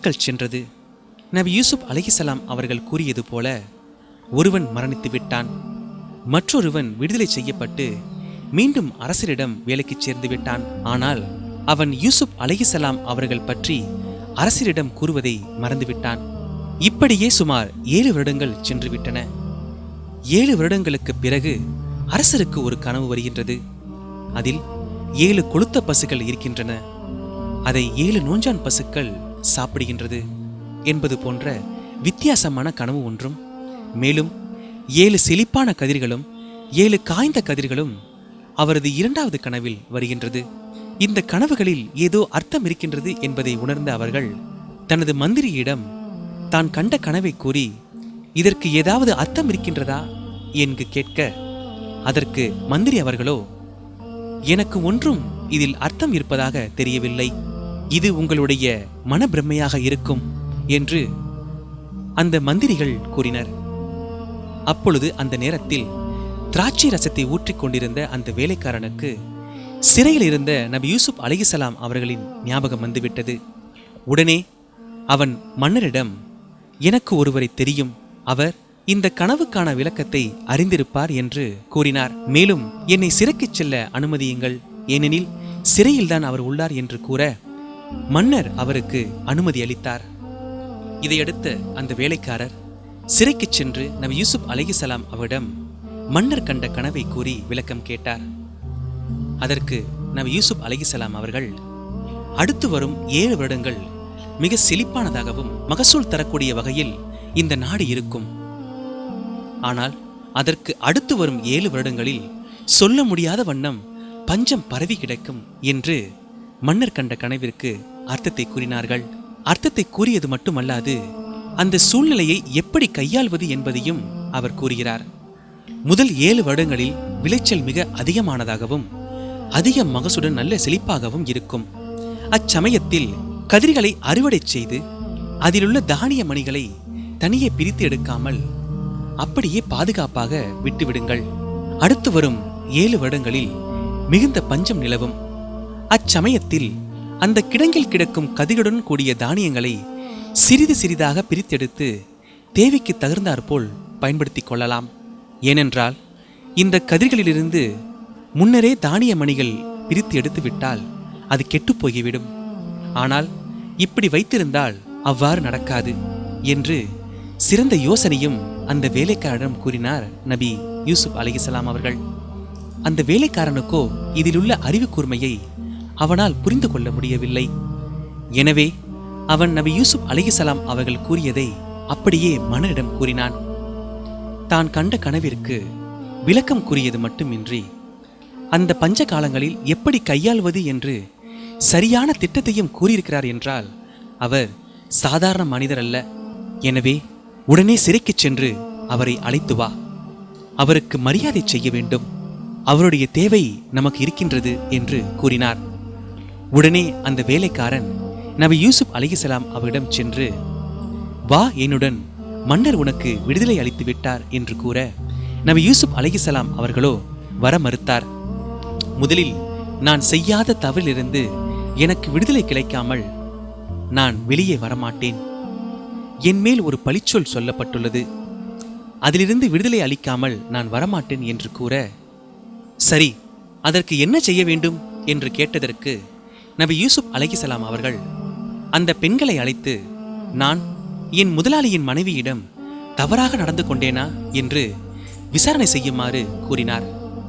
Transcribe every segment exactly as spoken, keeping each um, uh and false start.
நாட்கள் சென்றது. நபி யூசுப் அலைஹிஸ்ஸலாம் அவர்கள் கூறியது போல ஒருவன் மரணித்து விட்டான். மற்றொருவன் விடுதலை செய்யப்பட்டு மீண்டும் அரசரிடம் வேலைக்கு சேர்ந்து விட்டான். ஆனால் அவன் யூசுப் அலைஹிஸ்ஸலாம் அவர்கள் பற்றி அரசரிடம் கூறுவதை மறந்துவிட்டான். இப்படியே சுமார் ஏழு வருடங்கள் சென்று விட்டன. ஏழு வருடங்களுக்கு பிறகு அரசருக்கு ஒரு கனவு வருகின்றது. அதில் ஏழு கொழுத்த பசுக்கள் இருக்கின்றன. அதை ஏழு நோஞ்சான் பசுக்கள் சாப்பிடுகின்றது என்பது போன்ற வித்தியாசமான கனவு ஒன்றும், மேலும் ஏழு செழிப்பான கதிர்களும் ஏழு காய்ந்த கதிர்களும் அவரது இரண்டாவது கனவில் வருகின்றது. இந்த கனவுகளில் ஏதோ அர்த்தம் இருக்கின்றது என்பதை உணர்ந்த அவர்கள் தனது மந்திரியிடம் தான் கண்ட கனவை கூறி, இதற்கு ஏதாவது அர்த்தம் இருக்கின்றதா என்று கேட்க, அதற்கு மந்திரி அவர்களோ, எனக்கு ஒன்றும் இதில் அர்த்தம் இருப்பதாக தெரியவில்லை, இது உங்களுடைய மனப்பிரமையாக இருக்கும் என்று அந்த மந்திரிகள் கூறினர். அப்பொழுது அந்த நேரத்தில் திராட்சை ரசத்தை ஊற்றிக் கொண்டிருந்த அந்த வேலைக்காரனுக்கு சிறையில் இருந்த நபி யூசுப் அலைஹிஸ்ஸலாம் அவர்களின் ஞாபகம் வந்துவிட்டது. உடனே அவன் மன்னரிடம், எனக்கு ஒருவரை தெரியும், அவர் இந்த கனவுக்கான விளக்கத்தை அறிந்திருப்பார் என்று கூறினார். மேலும் என்னை சிறைக்குச் செல்ல அனுமதியுங்கள், ஏனெனில் சிறையில்தான் அவர் உள்ளார் என்று கூற மன்னர் அவருக்கு அனுமதி அளித்தார். இதையடுத்து அந்த வேலைக்காரர் சிறைக்குச் சென்று நபி யூசுப் அலைஹிஸ்ஸலாம் அவரிடம் மன்னர் கண்ட கனவை கூறி விளக்கம் கேட்டார். அதற்கு நபி யூசுப் அலைஹிஸ்ஸலாம் அவர்கள், அடுத்து வரும் ஏழு வருடங்கள் மிக செழிப்பானதாகவும் மகசூல் தரக்கூடிய வகையில் இந்த நாடு இருக்கும். ஆனால் அதற்கு அடுத்து வரும் ஏழு வருடங்களில் சொல்ல முடியாத வண்ணம் பஞ்சம் பரவி கிடக்கும் என்று மன்னர் கண்ட கனவிற்கு அர்த்தத்தை கூறினார்கள். அர்த்தத்தை கூறியது மட்டுமல்லாது அந்த சூழ்நிலையை எப்படி கையாள்வது என்பதையும் அவர் கூறுகிறார். முதல் ஏழு வருடங்களில் விளைச்சல் மிக அதிகமானதாகவும் அதிக மகசுடன் நல்ல செழிப்பாகவும் இருக்கும். அச்சமயத்தில் கதிர்களை அறுவடை செய்து அதிலுள்ள தானிய மணிகளை தனியே பிரித்து எடுக்காமல் அப்படியே பாதுகாப்பாக விட்டுவிடுங்கள். அடுத்து வரும் ஏழு வருடங்களில் மிகுந்த பஞ்சம் நிலவும். அச்சமயத்தில் அந்த கிடங்கில் கிடக்கும் கதிர்களுடன் கூடிய தானியங்களை சிறிது சிறிதாக பிரித்தெடுத்து தேவைக்கு தகுந்தாற்போல் பயன்படுத்திக் கொள்ளலாம். ஏனென்றால் இந்த கதிர்களிலிருந்து முன்னரே தானிய மணிகள் பிரித்து எடுத்து விட்டால் அது கெட்டுப் போய்விடும். ஆனால் இப்படி வைத்திருந்தால் அவ்வாறு நடக்காது என்று சிறந்த யோசனையும் அந்த வேலைக்காரனிடம் கூறினார் நபி யூசுப் அலைஹிஸ்ஸலாம் அவர்கள். அந்த வேலைக்காரனுக்கோ இதிலுள்ள அறிவு கூர்மையை அவனால் புரிந்து கொள்ள முடியவில்லை. எனவே அவன் நபி யூசுப் அலைஹிஸ்ஸலாம் அவர்கள் கூறியதை அப்படியே மன்னரிடம் கூறினான். தான் கண்ட கனவிற்கு விளக்கம் கூறியது மட்டுமின்றி அந்த பஞ்ச காலங்களில் எப்படி கையாள்வது என்று சரியான திட்டத்தையும் கூறியிருக்கிறார் என்றால் அவர் சாதாரண மனிதர் அல்ல. எனவே உடனே சிறைக்குச் சென்று அவரை அழைத்து வா, அவருக்கு மரியாதை செய்ய வேண்டும், அவருடைய தேவை நமக்கு இருக்கின்றது என்று கூறினார். உடனே அந்த வேலைக்காரன் நபி யூசுப் அலைஹிஸ்ஸலாம் அவரிடம் சென்று, வா என்னுடன், மன்னர் உனக்கு விடுதலை அளித்து விட்டார் என்று கூற நபி யூசுப் அலைஹிஸ்ஸலாம் அவர்களோ வர மறுத்தார். முதலில் நான் செய்யாத தவறிலிருந்து எனக்கு விடுதலை கிடைக்காமல் நான் வெளியே வரமாட்டேன். என் மேல் ஒரு பழிச்சொல் சொல்லப்பட்டுள்ளது, அதிலிருந்து விடுதலை அளிக்காமல் நான் வரமாட்டேன் என்று கூற, சரி அதற்கு என்ன செய்ய வேண்டும் என்று கேட்டதற்கு நபி யூசுப் அலைஹிஸ்ஸலாம் அவர்கள் அந்த பெண்களை அழைத்து, நான் என் முதலாளியின் மனைவியிடம் தவறாக நடந்து கொண்டேனா என்று விசாரணை செய்யுமாறு கூறினார்.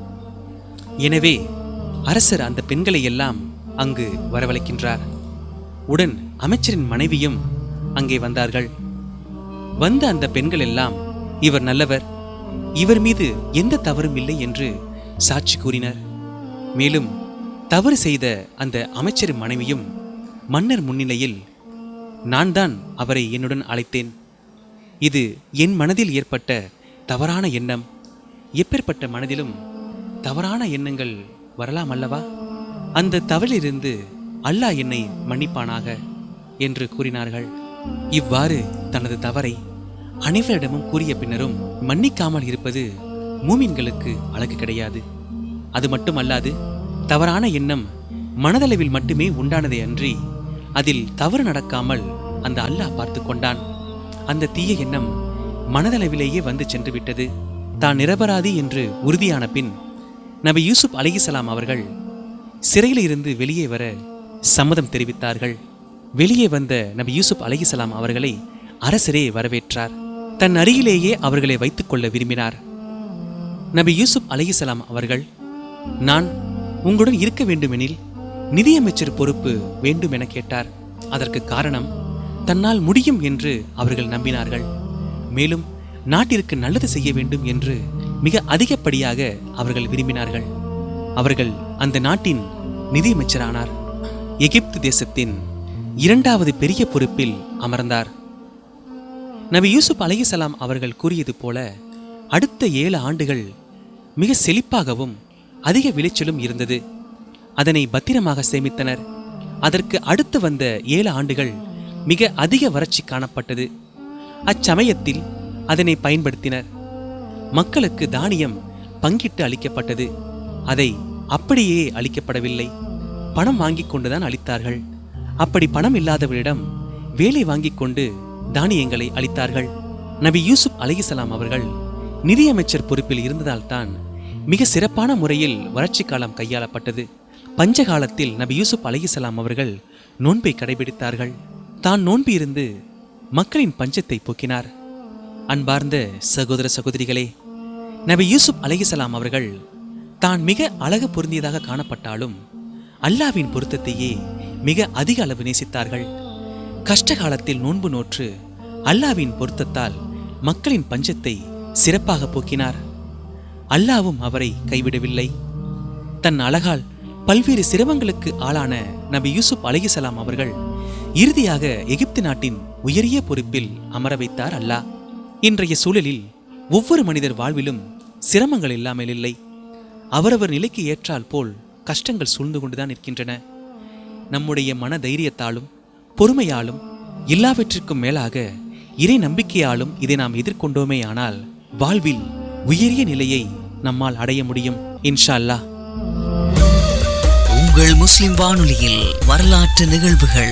எனவே அரசர் அந்த பெண்களை எல்லாம் அங்கு வரவழைக்கின்றார். உடன் அமைச்சரின் மனைவியும் அங்கே வந்தார்கள். வந்த அந்த பெண்கள் எல்லாம் இவர் நல்லவர், இவர் மீது எந்த தவறும் இல்லை என்று சாட்சி கூறினர். மேலும் தவறு செய்த அந்த அமைச்சரின் மனைவியும் மன்னர் முன்னிலையில், நான் தான் அவரை என்னுடன் அழைத்தேன், இது என் மனதில் ஏற்பட்ட தவறான எண்ணம், எப்பேற்பட்ட மனதிலும் தவறான எண்ணங்கள் வரலாம் அல்லவா, அந்த தவறிலிருந்து அல்லாஹ் என்னை மன்னிப்பானாக என்று கூறினார்கள். இவ்வாறு தனது தவறை அனைவரிடமும் கூறிய பின்னரும் மன்னிக்காமல் இருப்பது மூமின்களுக்கு அழகு கிடையாது. அது மட்டுமல்லாது தவறான எண்ணம் மனதளவில் மட்டுமே உண்டானதே அன்றி அதில் தவறு நடக்காமல் அந்த அல்லாஹ் பார்த்து கொண்டான். அந்த தீய எண்ணம் மனதளவிலேயே வந்து சென்று விட்டது. தான் நிரபராதி என்று உறுதியான பின் நபி யூசுப் அலைஹிஸ்ஸலாம் அவர்கள் சிறையில் இருந்து வெளியே வர சம்மதம் தெரிவித்தார்கள். வெளியே வந்த நபி யூசுப் அலைஹிஸ்ஸலாம் அவர்களை அரசரே வரவேற்றார். தன் அருகிலேயே அவர்களை வைத்துக் கொள்ள விரும்பினார். நபி யூசுப் அலைஹிஸ்ஸலாம் அவர்கள், நான் உங்களுடன் இருக்க வேண்டுமெனில் நிதியமைச்சர் பொறுப்பு வேண்டும் என கேட்டார். அதற்கு காரணம், தன்னால் முடியும் என்று அவர்கள் நம்பினார்கள். மேலும் நாட்டிற்கு நல்லது செய்ய வேண்டும் என்று மிக அதிகப்படியாக அவர்கள் விரும்பினார்கள். அவர்கள் அந்த நாட்டின் நிதியமைச்சரானார். எகிப்து தேசத்தின் இரண்டாவது பெரிய பொறுப்பில் அமர்ந்தார். நபி யூசுப் அலைஹிஸ்ஸலாம் அவர்கள் கூறியது போல அடுத்த ஏழு ஆண்டுகள் மிக செழிப்பாகவும் அதிக விளைச்சலும் இருந்தது. அதனை பத்திரமாக சேமித்தனர். அதற்கு அடுத்து வந்த ஏழு ஆண்டுகள் மிக அதிக வறட்சி காணப்பட்டது. அச்சமயத்தில் அதனை பயன்படுத்தினர். மக்களுக்கு தானியம் பங்கிட்டு அளிக்கப்பட்டது. அதை அப்படியே அளிக்கப்படவில்லை, பணம் வாங்கிக் கொண்டுதான் அளித்தார்கள். அப்படி பணம் இல்லாதவரிடம் வேலை வாங்கிக் கொண்டு தானியங்களை அளித்தார்கள். நபி யூசுப் அலைஹிஸ்ஸலாம் அவர்கள் நிதியமைச்சர் பொறுப்பில் இருந்ததால் தான் மிக சிறப்பான முறையில் வறட்சி காலம் கையாளப்பட்டது. பஞ்ச காலத்தில் நபி யூசுப் அலைஹிஸ்ஸலாம் அவர்கள் நோன்பை கடைபிடித்தார்கள். தான் நோன்பு இருந்து மக்களின் பஞ்சத்தை போக்கினார். அன்பார்ந்த சகோதர சகோதரிகளே, நபி யூசுப் அலைஹிஸ்ஸலாம் அவர்கள் தான் மிக அழகு பொருந்தியதாக காணப்பட்டாலும் அல்லாஹ்வின் பொருத்தத்தையே மிக அதிக அளவு நேசித்தார்கள். கஷ்ட காலத்தில் நோன்பு நோற்று அல்லாஹ்வின் பொருத்தத்தால் மக்களின் பஞ்சத்தை சிறப்பாக போக்கினார். அல்லாஹ்வும் அவரை கைவிடவில்லை. தன் அழகால் பல்வேறு சிரமங்களுக்கு ஆளான நபி யூசுப் அலைஹிஸ்ஸலாம் அவர்கள் இறுதியாக எகிப்து நாட்டின் உயரிய பொறுப்பில் அமர வைத்தார் அல்லாஹ். இன்றைய சூழலில் ஒவ்வொரு மனிதர் வாழ்விலும் சிரமங்கள் இல்லாமல் இல்லை. அவரவர் நிலைக்கு ஏற்றால் போல் கஷ்டங்கள் சூழ்ந்து கொண்டுதான் இருக்கின்றன. நம்முடைய மன தைரியத்தாலும் பொறுமையாலும் எல்லாவற்றிற்கும் மேலாக இறை நம்பிக்கையாலும் இதை நாம் எதிர்கொண்டோமே ஆனால் வாழ்வில் உயரிய நிலையை நம்மால் அடைய முடியும் இன்ஷா அல்லாஹ். உங்கள் முஸ்லிம் வானொலியில் வரலாற்று நிகழ்வுகள்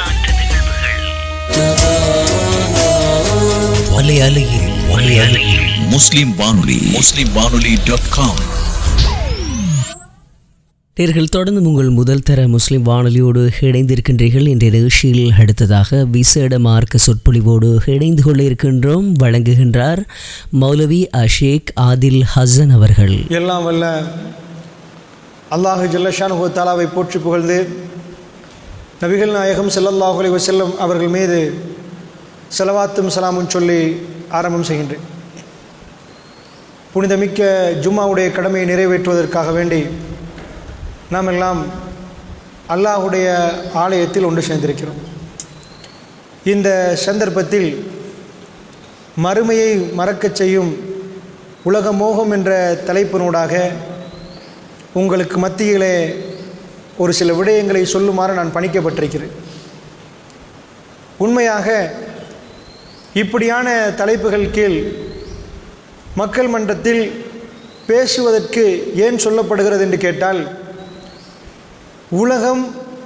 வலையலையில் வலையலையில் முஸ்லிம் வானொலி முஸ்லிம் வானொலி டாட் காம். நேர்கள் தொடர்ந்து உங்கள் முதல் தர முஸ்லிம் வானொலியோடு இணைந்திருக்கின்றீர்கள். இன்றைய நிகழ்ச்சியில் அடுத்ததாக விசேட மார்க்க சொற்பொழிவோடு இணைந்து கொள்ள இருக்கின்றோம். வழங்குகின்றார் மௌலவி அஷேக் ஆதில் ஹசன் அவர்கள். எல்லாம் வல்ல அல்லாஹ் ஜல்லஷானுஹு தஆலாவை போற்றி புகழ்ந்து நபிகள் நாயகம் ஸல்லல்லாஹு அலைஹி வஸல்லம் அவர்கள் மீது ஸலவாத்தும் ஸலாமும் சொல்லி ஆரம்பம் செய்கின்றேன். புனிதமிக்க ஜும்மாவுடைய கடமையை நிறைவேற்றுவதற்காக வேண்டி நாம் எல்லாம் அல்லாஹுடைய ஆலயத்தில் ஒன்று சேர்ந்திருக்கிறோம். இந்த சந்தர்ப்பத்தில் மறுமையை மறக்கச் செய்யும் உலக மோகம் என்ற தலைப்பினூடாக உங்களுக்கு மத்தியிலே ஒரு சில விடயங்களை சொல்லுமாறு நான் பணிக்கப்பட்டிருக்கிறேன். உண்மையாக இப்படியான தலைப்புகள் கீழ் மக்கள் மன்றத்தில் பேசுவதற்கு ஏன் சொல்லப்படுகிறது என்று கேட்டால், உலகம்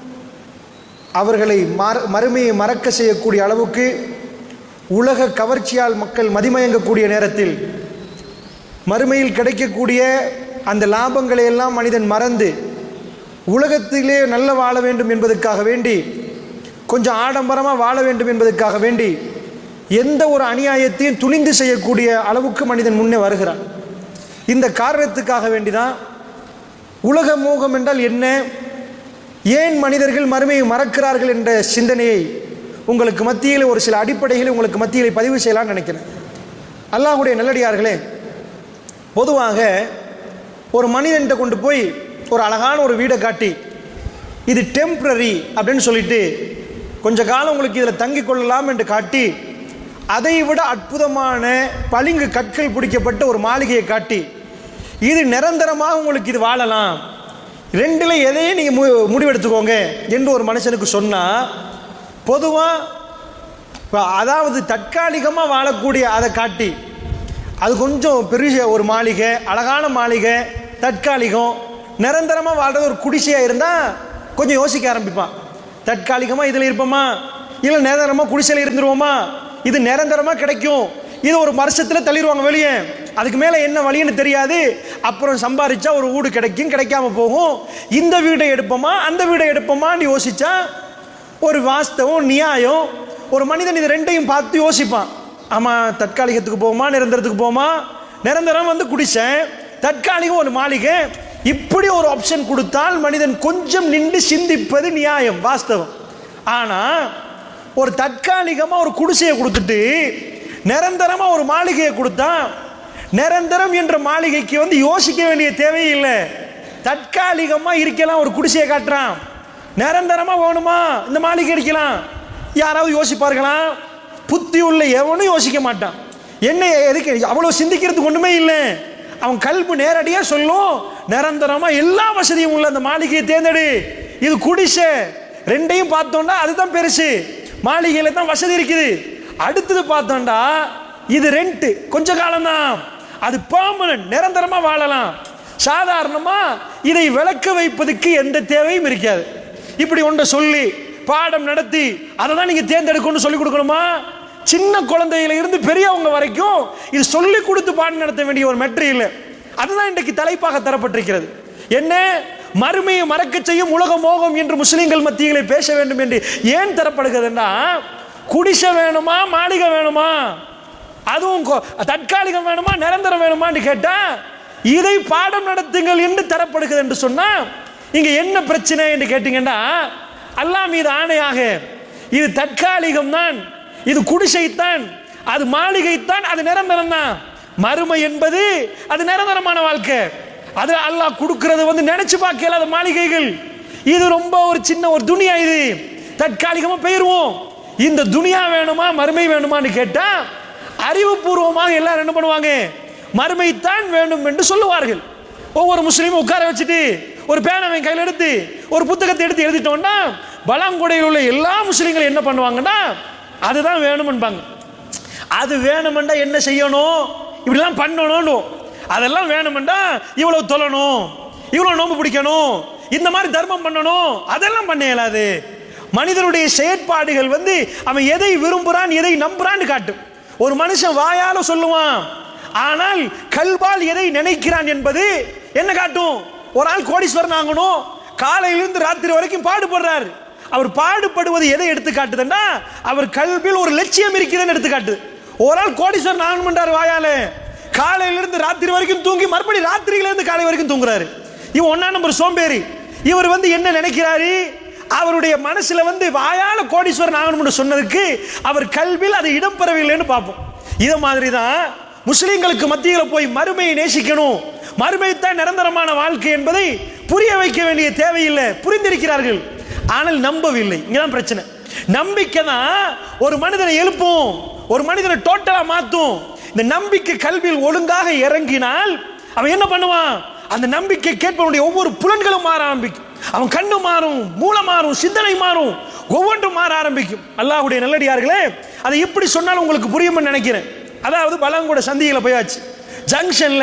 அவர்களை மறுமையை மறக்க செய்யக்கூடிய அளவுக்கு உலக கவர்ச்சியால் மக்கள் மதிமயங்கக்கூடிய நேரத்தில் மறுமையில் கிடைக்கக்கூடிய அந்த லாபங்களை எல்லாம் மனிதன் மறந்து உலகத்திலே நல்ல வாழ வேண்டும் என்பதற்காக வேண்டி, கொஞ்சம் ஆடம்பரமாக வாழ வேண்டும் என்பதற்காக வேண்டி எந்த ஒரு அநியாயத்தையும் துணிந்து செய்யக்கூடிய அளவுக்கு மனிதன் முன்னே வருகிறான். இந்த காரணத்துக்காக வேண்டிதான் உலக மோகம் என்றால் என்ன, ஏன் மனிதர்கள் மறுமையை மறக்கிறார்கள் என்ற சிந்தனையை உங்களுக்கு மத்தியில் ஒரு சில அடிப்படைகளை உங்களுக்கு மத்தியில் பதிவு செய்யலாம்னு நினைக்கிறேன். அல்லாஹ்வுடைய நல்லடியார்களே, பொதுவாக ஒரு மனிதன்கிட்ட கொண்டு போய் ஒரு அழகான ஒரு வீடை காட்டி இது டெம்பரரி அப்படின்னு சொல்லிட்டு கொஞ்ச காலம் உங்களுக்கு இதில் தங்கி கொள்ளலாம் என்று காட்டி, அதை விட அற்புதமான பளிங்கு கற்கள் பிடிக்கப்பட்ட ஒரு மாளிகையை காட்டி இது நிரந்தரமாக உங்களுக்கு இது வாழலாம், ரெண்டில் எதையும் நீங்கள் மு முடிவெடுத்துக்கோங்க என்று ஒரு மனுஷனுக்கு சொன்னால், பொதுவாக அதாவது தற்காலிகமாக வாழக்கூடிய அதை காட்டி அது கொஞ்சம் பெரிய ஒரு மாளிகை, அழகான மாளிகை, தற்காலிகம், நிரந்தரமாக வாழ்றது ஒரு குடிசையாக இருந்தால் கொஞ்சம் யோசிக்க ஆரம்பிப்பான். தற்காலிகமாக இதில் இருப்போமா, இல்லை நிரந்தரமாக குடிசையில் இருந்துருவோமா? இது நிரந்தரமாக கிடைக்கும், இது ஒரு வருஷத்தில் தள்ளிடுவாங்க வெளியே, அதுக்கு மேலே என்ன வழின்னு தெரியாது. அப்புறம் சம்பாதிச்சா ஒரு வீடு கிடைக்கும், கிடைக்காம போகும். இந்த வீடை எடுப்போமா அந்த வீடை எடுப்போமான்னு யோசிச்சா ஒரு வாஸ்தவம் நியாயம். ஒரு மனிதன் இது ரெண்டையும் பார்த்து யோசிப்பான். ஆமாம், தற்காலிகத்துக்கு போகுமா நிரந்தரத்துக்கு போகுமா? நிரந்தரம் வந்து குடிசேன், தற்காலிகம் ஒரு மாளிகை. இப்படி ஒரு ஆப்ஷன் கொடுத்தால் மனிதன் கொஞ்சம் நின்று சிந்திப்பது நியாயம், வாஸ்தவம். ஆனால் ஒரு தற்காலிகமாக ஒரு குடிசையை கொடுத்துட்டு நிரந்தரமாக ஒரு மாளிகையை கொடுத்தா, நிரந்தரம் என்ற மாளிகைக்கு வந்து யோசிக்க வேண்டிய தேவையில்லை. தற்காலிகமாக இருக்கலாம் ஒரு குடிசையை காட்டுறான், நிரந்தரமாக வேணுமா இந்த மாளிகை அடிக்கலாம். யாராவது யோசிப்பார்களா? புத்தி உள்ள எவனும் யோசிக்க மாட்டான். என்ன எதுக்கு அவ்வளோ சிந்திக்கிறதுக்கு ஒன்றுமே இல்லை. அவன் கல்பு நேரடியாக சொல்லும், நிரந்தரமாக எல்லா வசதியும் உள்ள அந்த மாளிகையை தேர்ந்தெடு. இது குடிசை, ரெண்டையும் பார்த்தோம்னா அதுதான் பெருசு, மாளிகையில் தான் வசதி இருக்குது. அடுத்தது பார்த்தோம்டா இது ரெண்ட், கொஞ்ச காலம்தான், அது பெர்மனன்ட், நிரந்தரமாக வாழலாம். சாதாரணமாக இதை விளக்க வைப்பதுக்கு எந்த தேவையும் இருக்காது. இப்படி ஒன்றை சொல்லி பாடம் நடத்தி அதை தான் நீங்கள் தேர்ந்தெடுக்கணும்னு சொல்லிக் கொடுக்கணுமா? சின்ன குழந்தையில இருந்து பெரியவங்க வரைக்கும் இது சொல்லி கொடுத்து பாடம் நடத்த வேண்டிய ஒரு மெட்ரியல். அதுதான் இன்றைக்கு தலைப்பாக தரப்பட்டிருக்கிறது. என்ன? மறுமையை மறக்க செய்யும் உலக மோகம் என்று முஸ்லிம்கள் மத்தியிலே பேச வேண்டும் என்று ஏன் தரப்படுகிறதுன்னா, குடிசை வேணுமா மாளிகை வேணுமா, அதுவும் தற்காலிகம் வேணுமா நிரந்தரம் வேணுமான்னு கேட்டா இதை பாடம் நடத்துங்கள் என்று தரப்படுகிறது என்று சொன்னா இங்க என்ன பிரச்சனை என்று கேட்டீங்கன்னா, அல்லாஹ் மீது ஆணையாக இது தற்காலிகம் தான், இது குடிசைத்தான், அது மாளிகைத்தான், அது நிரந்தரம் தான். மறுமை என்பது அது நிரந்தரமான வாழ்க்கை. அது அல்லாஹ் கொடுக்கிறது வந்து நினைச்சு பார்க்கல அது மாளிகைகள். இது ரொம்ப ஒரு சின்ன ஒரு துனியா, இது தற்காலிகமா போயிருவோம். இந்த துனியா வேணுமா மறுமை வேணுமான்னு கேட்டா அறிவுபூர்வமாக எல்லாரும் என்ன பண்ணுவாங்க, மறுமைத்தான் வேண்டும் என்று சொல்லுவார்கள். ஒவ்வொரு முஸ்லீமும் உட்கார வச்சுட்டு ஒரு பேனாவை கையில் எடுத்து ஒரு புத்தகத்தை எடுத்து எழுதிட்டோம்னா பலாங்குடையில் உள்ள எல்லா முஸ்லீம்களும் என்ன பண்ணுவாங்கன்னா அதுதான் வேணும்பாங்க. அது வேணுமெண்டா என்ன செய்யணும், இப்படிலாம் பண்ணணும், அதெல்லாம் வேணுமெண்டா இவ்வளவு தொழணும், இவ்வளவு நோம்பு பிடிக்கணும், இந்த மாதிரி தர்மம் பண்ணணும், அதெல்லாம் பண்ண இயலாது. மனிதனுடைய செயற்பாடுகள் வந்து அவன் எதை விரும்புறான் எதை நம்புறான்னு காட்டும். ஒரு மனுஷன் வாயால சொல்லுவான், ஆனால் கல்பால் எதை நினைக்கிறான் என்பது என்ன காட்டும். ஒரு ஆள் கோடீஸ்வரன் ஆகணும், காலையிலிருந்து ராத்திரி வரைக்கும் பாடுபடுறார். அவர் பாடுபடுவது எதை எடுத்து காட்டுதுன்னா அவர் கல்வியில் ஒரு லட்சியம் இருக்கிறதுன்னு எடுத்து காட்டுது. ஒரு ஆள் கோடீஸ்வரன் ஆகணும்ன்றார் வாயால, காலையிலிருந்து ராத்திரி வரைக்கும் தூங்கி மறுபடியும் ராத்திரியிலிருந்து காலை வரைக்கும் தூங்குறாரு. இவன் ஒன்னா நம்பர் சோம்பேறி. இவர் வந்து என்ன நினைக்கிறாரு, அவருடைய மனசுல வந்து வாயால கோடீஸ்வரன் ஆகணும்னு சொன்னதுக்கு அவர் கல்வியில் அது இடம் பெறவில்லைன்னு பார்ப்போம். இதை மாதிரி தான் முஸ்லிம்களுக்கு மத்தியில் போய் மறுமையை நேசிக்கணும், மறுமை தான் நிரந்தரமான வாழ்க்கை என்பதை புரிய வைக்க வேண்டிய தேவையில்லை. புரிந்திருக்கிறார்கள், ஆனால் நம்பவில்லை. இங்கதான் பிரச்சனை. நம்பிக்கை தான் ஒரு மனிதனை எழுப்பும், ஒரு மனிதனை டோட்டலா மாத்தும். இந்த நம்பிக்கை கல்வியில் ஒழுங்காக இறங்கினால் அவன் என்ன பண்ணுவான், அந்த நம்பிக்கை கேட்பவனுடைய ஒவ்வொரு புலன்களும் மாற ஆரம்பிக்கும். அவன் கண்ணு மாறும், மூளை மாறும், சிந்தனை மாறும், ஒவ்வொன்றும் மாற ஆரம்பிக்கும். அல்லாஹ்வுடைய நல்லடியார்களே, அதை எப்படி சொன்னாலும் உங்களுக்கு புரியும்னு நினைக்கிறேன். அதாவது பலாங்கொடை சந்தியில போயாச்சு. ஜங்ஷன்ல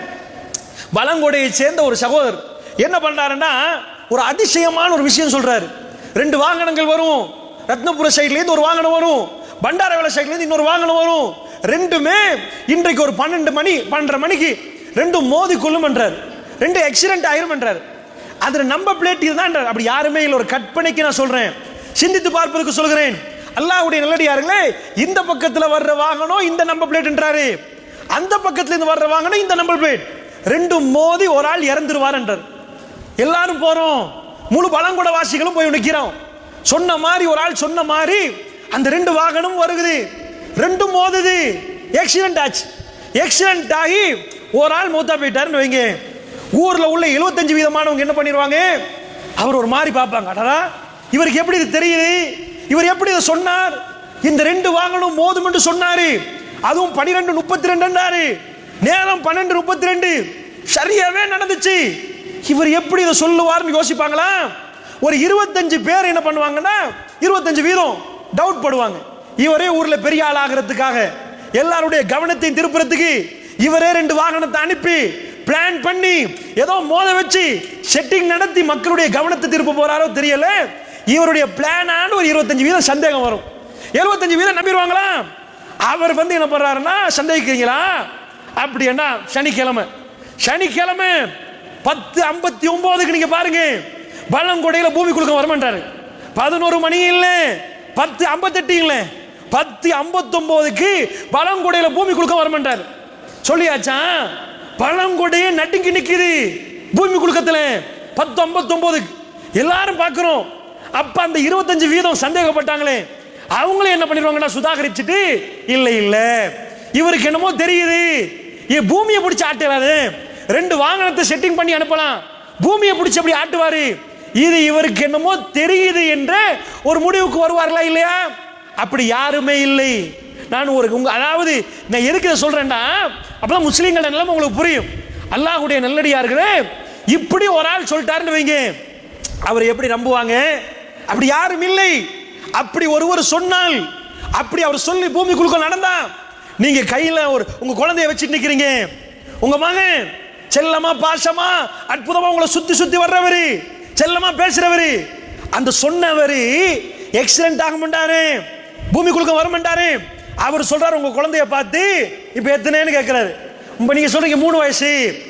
பலாங்கொடையை சேர்ந்த ஒரு சகோதரர் என்ன பண்றாருன்னா ஒரு அதிசயமான ஒரு விஷயம் சொல்றாரு. ரெண்டு வாகனங்கள் வரும், ரத்னபுர சைட்ல இருந்து ஒரு வாகனம் வரும், பண்டாரவேல சைட்ல இருந்து இன்னொரு வாகனம் வரும். ரெண்டுமே இன்றைக்கு ஒரு பன்னெண்டு மணி பன்னெண்டரை மணிக்கு ரெண்டும் மோதி கொள்ளும் என்றார். ரெண்டு ஆக்சிடென்ட் ஆயிரும் என்றார். அதுல நம்பர் பிளேட் இதுதான். அப்படி யாருமே இல்லை, ஒரு கற்பனைக்கு நான் சொல்றேன், சிந்தித்து பார்ப்பதற்கு சொல்கிறேன். அல்லாஹ்வுடைய நல்லடியார்களே, இந்த பக்கத்துல வர்ற வாகனம் இந்த நம்பர் பிளேட் என்றாரு, அந்த பக்கத்துல இருந்து வர்ற வாகனம் இந்த நம்பர் பிளேட், ரெண்டும் மோதி ஒரு ஆள் இறந்துருவார் என்றார். எல்லாரும் போறோம், முழு பழங்குட வாசிகளும் போய் நிற்கிறோம். சொன்ன மாதிரி ஒரு ஆள் சொன்ன மாதிரி அந்த ரெண்டு வாகனம் வருகுது, ரெண்டும் மோதுது, ஆக்சிடென்ட் ஆச்சு. ஆக்சிடென்ட் ஆகி ஒரு ஆள் மூத்தா போயிட்டாருன்னு வைங்க. ஊர்ல உள்ள எழுபத்தஞ்சு வீதமானவங்க என்ன பண்ணிடுவாங்க, அவர் ஒரு மாதிரி பார்ப்பாங்க, அடடா இவருக்கு எப்படி இது தெரியுது, இவர் எப்படி இதை சொன்னார், இந்த ரெண்டு வாகனம் மோதும் என்று சொன்னாரு, அதுவும் பனிரெண்டு முப்பத்தி ரெண்டு, நேரம் பன்னெண்டு முப்பத்தி ரெண்டு, சரியாவே நடந்துச்சு, இவர் எப்படி இதை சொல்லுவார்னு யோசிப்பாங்களா? ஒரு இருபத்தஞ்சு பேர் என்ன பண்ணுவாங்கன்னா இருபத்தஞ்சு வீதம் டவுட் படுவாங்க. இவரே ஊர்ல பெரிய ஆள் ஆகிறதுக்காக எல்லாருடைய கவனத்தை திருப்புறதுக்கு இவரே ரெண்டு வாகனத்தை அனுப்பி பிளான் பண்ணி ஏதோ மோத வச்சு செட்டிங் நடத்தி மக்களுடைய கவனத்தை திருப்ப போறாரோ தெரியல. இவருடைய பிளானான்னு ஒரு இருபத்தஞ்சு வீதம் சந்தேகம் வரும். எழுபத்தஞ்சு வீதம் நம்பிடுவாங்களா? அவர் வந்து என்ன பண்றாருன்னா, சந்தேகிக்கிறீங்களா அப்படி என்ன, சனிக்கிழமை சனிக்கிழமை பத்து ஐம்பத்தி ஒன்பதுக்கு நீங்க பாருங்க, பழங்கொடையில பூமி குலுக்கம் வரமாட்டாரு. பதினோரு மணி இல்லை, பத்து ஐம்பத்தெட்டு இல்லை, பத்து ஐம்பத்தி ஒன்பதுக்கு பழங்கொடையில பூமி குலுக்கம் வரமாட்டாரு. சொல்லியாச்சா? பழங்கொடையே நட்டுங்கி நிக்குது பூமி குலுக்கத்துல பத்து ஐம்பத்தி ஒன்பதுக்கு எல்லாரும் பார்க்கிறோம். அப்ப அந்த இருபத்தஞ்சு வீதம் சந்தேகப்பட்டாங்களே, அவங்களே என்ன பண்ணிடுவாங்கன்னா சுதாகரிச்சுட்டு, இல்ல இல்ல இவருக்கு என்னமோ தெரியுது, பூமியை பிடிச்சி ஆட்டுறாரு, ரெண்டு வாகனத்தை செட்டிங் பண்ணி அனுப்பலாம், பூமியை பிடிச்சி அப்படி ஆட்டுவாரு, இது இவருக்கு என்னமோ தெரியுது என்ற ஒரு முடிவுக்கு வருவார்களா இல்லையா? அப்படி யாருமே இல்லை. நான் ஒரு உங்க அதாவது நான் எதுக்கு இதை சொல்றேன்டா, அப்பதான் முஸ்லீம்கள் நிலைமை உங்களுக்கு புரியும். அல்லாஹ்வுடைய நல்லடியார்களே, இப்படி ஒரு ஆள் சொல்லிட்டாருன்னு வைங்க, அவர் எப்படி நம்புவாங்க? அப்படி யாரும் இல்லை. அப்படி ஒருவர் சொன்னால், அப்படி அவர் சொல்லி பூமி குலுக்கம் நடந்தா, நீங்க கையில ஒரு உங்க குழந்தைய வச்சுட்டு நிக்கிறீங்க, உங்க மகன் செல்லமா பாசமா அற்புதமா உங்களை சுத்தி சுத்தி வர்றவரு, செல்லமா பேசுறவரு, அந்த சொன்னவரு எக்ஸலென்ட் ஆக மாட்டாரு, பூமி குலுக்கம் வர மாட்டாரு. அவர் சொல்றாரு உங்க குழந்தைய பார்த்து, இப்ப எத்தனைன்னு கேட்கிறாரு. இப்ப நீங்க சொல்றீங்க மூணு வயசு,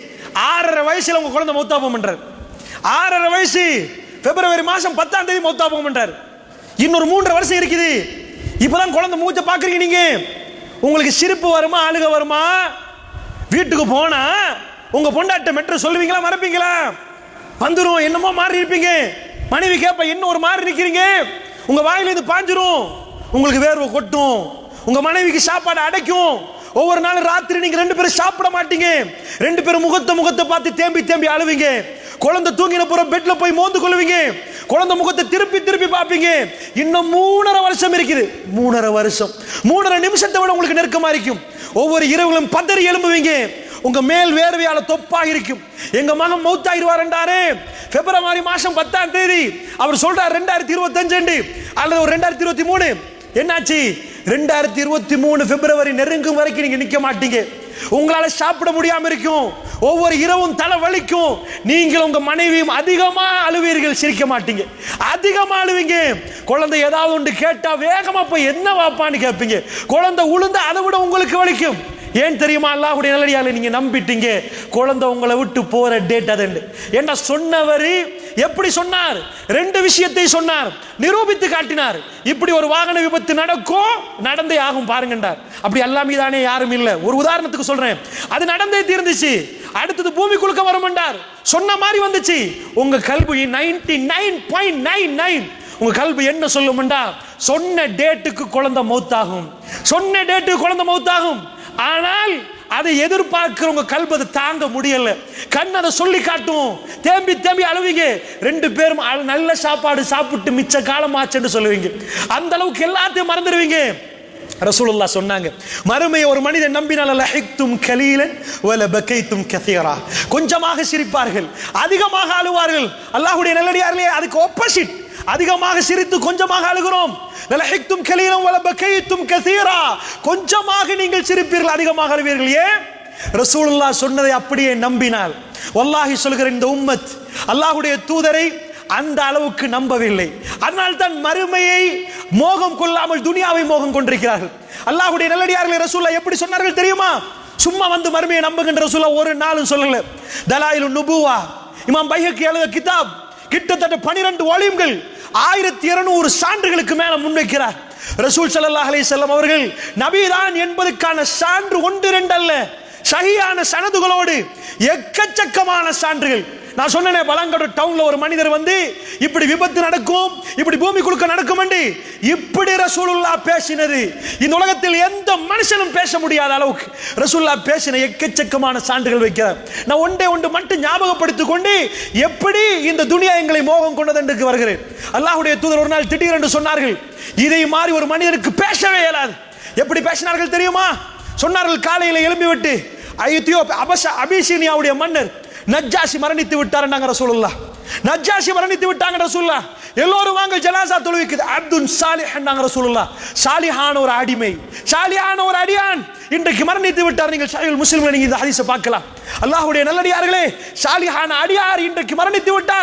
ஆறரை வயசுல உங்க குழந்தை மௌத்தாபம் பண்றாரு. ஆறரை வயசு பிப்ரவரி மாசம் பத்தாம் தேதி மௌத்தாபம் பண்றாரு. இன்னொரு மூன்றரை வருஷம் இருக்குது. இப்பதான் குழந்தை மூச்ச பாக்குறீங்க. நீங்க உங்களுக்கு சிரிப்பு வருமா அழுக வருமா? வீட்டுக்கு போனா உங்க பொண்டாட்ட மெட்ரோ சொல்லுவீங்களா மறப்பீங்களா? வந்துரும், என்னமோ மாறி இருப்பீங்க. மனைவி கேப்ப என்ன ஒரு மாறி நிக்கிறீங்க, உங்க வாயில இருந்து பாஞ்சிரும், உங்களுக்கு வேர்வை கொட்டும், உங்க மனைவிக்கு சாப்பாடு அடைக்கும். ஒவ்வொரு நாளும் ராத்திரி நீங்க ரெண்டு பேரும் சாப்பிட மாட்டீங்க, ரெண்டு பேரும் முகத்தை முகத்தை பார்த்து தேம்பி தேம்பி அழுவீங்க. குழந்தை தூங்கின புறம் பெட்ல போய் மோந்து கொள்வீங்க, குழந்தை முகத்தை திருப்பி திருப்பி பார்ப்பீங்க. இன்னும் மூணரை வருஷம் இருக்குது. மூணரை வருஷம் மூணரை நிமிஷத்தை விட உங்களுக்கு நெருக்கமா இருக்கும். ஒவ்வொரு இரவுகளும் பதறி எழும்புவீங்க, உங்க மேல் வேர்வையால தொப்பாக இருக்கும். எங்க மகன் மௌத்தாயிருவாரு பிப்ரவரி மாசம் பத்தாம் தேதி அவர் சொல்றார் ரெண்டாயிரத்தி இருபத்தி அஞ்சு அல்லது ஒரு ரெண்டாயிரத்தி இருபத்தி மூணு. என்னாச்சு? ரெண்டாயிரத்தி இருபத்தி மூணு பிப்ரவரி நெருங்கும் வரைக்கும் நீங்க நிக்க மாட்டீங்க. உங்களால சாப்பிட முடியாம இருக்கும், ஒவ்வொரு இரவும் தலை வலிக்கும். நீங்கள் உங்க மனைவியும் அதிகமா அழுவீர்கள், சிரிக்க மாட்டீங்க, அதிகமா அழுவீங்க. குழந்தை ஏதாவது ஒன்று கேட்டா வேகமா போய் என்ன வாப்பான்னு கேட்பீங்க. குழந்தை உளுந்து அதை விட உங்களுக்கு வலிக்கும். ஏன் தெரியுமா? அல்லாஹ்வுடைய நல்லடியாரை நீங்க நம்பிட்டீங்க, குழந்தை உங்களை விட்டு போற டேட் அது என்ன சொன்னவர் எப்படி சொன்னார்? ரெண்டு விஷயத்தை சொன்னார், நிரூபித்து காட்டினார். இப்படி ஒரு வாகன விபத்து நடக்கும், நடந்தே ஆகும் பாருங்கண்டார். அப்படி அல்லாம தானே யாரும் இல்லை. ஒரு உதாரணத்துக்கு சொல்றேன், அது நடந்தே தீர்ந்துச்சு. அடுத்தது பூமி குலுக்க வரும்ண்டார், சொன்ன மாதிரி வந்துச்சு. உங்க கல்வி ninety nine point nine nine உங்க கல்வி என்ன சொல்லும்டா, சொன்ன டேட்டுக்கு குழந்தை மௌத்தாகும், சொன்ன டேட்டுக்கு குழந்தை மௌத்தாகும். ஆனால் அதை எதிர்பார்க்கிறவங்க கல்வி அதை தாங்க முடியல. கண் அதை சொல்லி காட்டும், தேம்பி தேம்பி அழுவீங்க. ரெண்டு பேரும் நல்ல சாப்பாடு சாப்பிட்டு மிச்ச காலம் ஆச்சுன்னு சொல்லுவீங்க. அந்த அளவுக்கு எல்லாத்தையும் மறந்துடுவீங்க. ரசூலுல்லாஹ் சொன்னாங்க, மறுமையை ஒரு மனிதன் நம்பினால் லஹிக்தும் கலீலன் வல பகைத்தும் கஸீரா, கொஞ்சமாக சிரிப்பார்கள், அதிகமாக அழுவார்கள். அல்லாஹ்வுடைய நல்லடியார்களே, அதுக்கு ஆப்போசிட், அதிகமாக சிரித்து கொஞ்சமாக அழுகிறோம். லஹிக்தும் கலீலன் வல பகைத்தும் கஸீரா, கொஞ்சமாக நீங்கள் சிரிப்பீர்கள், அதிகமாக அழுவீர்கள். ஏன்? ரசூலுல்லாஹ் சொன்னதை அப்படியே நம்பினால். வல்லாஹி சொல்கிறேன், இந்த உம்மத் அல்லாஹ்வுடைய தூதரை அந்த அளவுக்கு நம்பவில்லை. அதனால் தான் மறுமையை மோகம் கொள்ளாமல் துனியாவை மோகம் கொண்டிருக்கிறார்கள். அல்லாஹ்வுடைய நல்லடியார்களை ரசூலுல்லாஹ் எப்படி சொன்னார்கள் தெரியுமா? சும்மா வந்து மறுமையை நம்புகின்ற ரசூலுல்லாஹ் ஒரு நாளும் சொல்லல. தலாயிலுன் நுபுவா இமாம் பைஹக்கி எழுதிய கிதாப் கிட்டத்தட்ட பன்னிரண்டு வால்யூம்கள், ஆயிரத்தி இருநூறு சான்றுகளுக்கு மேல முன்வைக்கிறார். ரசூல் ஸல்லல்லாஹு அலைஹி வஸல்லம் அவர்கள் நபிதான் என்பதற்கான சான்று ஒன்று இரண்டு அல்ல, சஹீஹான சனதுகளோடு எக்கச்சக்கமான சான்றுகள். நான் சொன்னேனே, பலங்கடு டவுன்ல ஒரு மனிதர் வந்து இப்படி விபத்து நடக்கும், இப்படி பூமி குலுக்க நடக்கும் என்று இப்படி ரசூலுல்லாஹ் பேசினது இந்த உலகத்தில் எந்த மனுஷனும் பேச முடியாத அளவுக்கு ரசூலுல்லாஹ் பேசின எக்கச்சக்கமான சான்றுகள் வைக்கிறார். நான் ஒன்றே ஒன்று மட்டும் ஞாபகப்படுத்திக் கொண்டு எப்படி இந்த துனியா எங்களை மோகம் கொண்டது என்று வருகிறேன். அல்லாஹ்வுடைய தூதர் ஒரு நாள் திடீரென்று சொன்னார்கள், இதை மாதிரி ஒரு மனிதனுக்கு பேசவே இயலாது. எப்படி பேசினார்கள் தெரியுமா? சொன்னார்கள், காலையில் எழும்பிவிட்டு எத்தியோப்பியா அபஷ அபிசீனியாவுடைய மன்னர் நஜ்ஜாஷி மரணித்து விட்டார் ரசூலுல்லாஹ். நஜ்ஜாஷி மரணித்து விட்டாங்க ரசூலுல்லாஹ். எல்லோரும் வாங்க ஜனாசா தொழுவிக்கு. அப்துல் சாலிஹ் ரசூலுல்லாஹ், சாலிஹான ஒரு அடிமை, சாலிஹான ஒரு அடியான் இன்றைக்கு மரணித்து விட்டார். நீங்கள் சஹீஹுல் முஸ்லிம்ல நீங்க இந்த ஹதீஸை பார்க்கலாம். அல்லாஹ்வுடைய நல்லடியார்களே, சாலிஹான அடியார் இன்றைக்கு மரணித்து விட்டார்.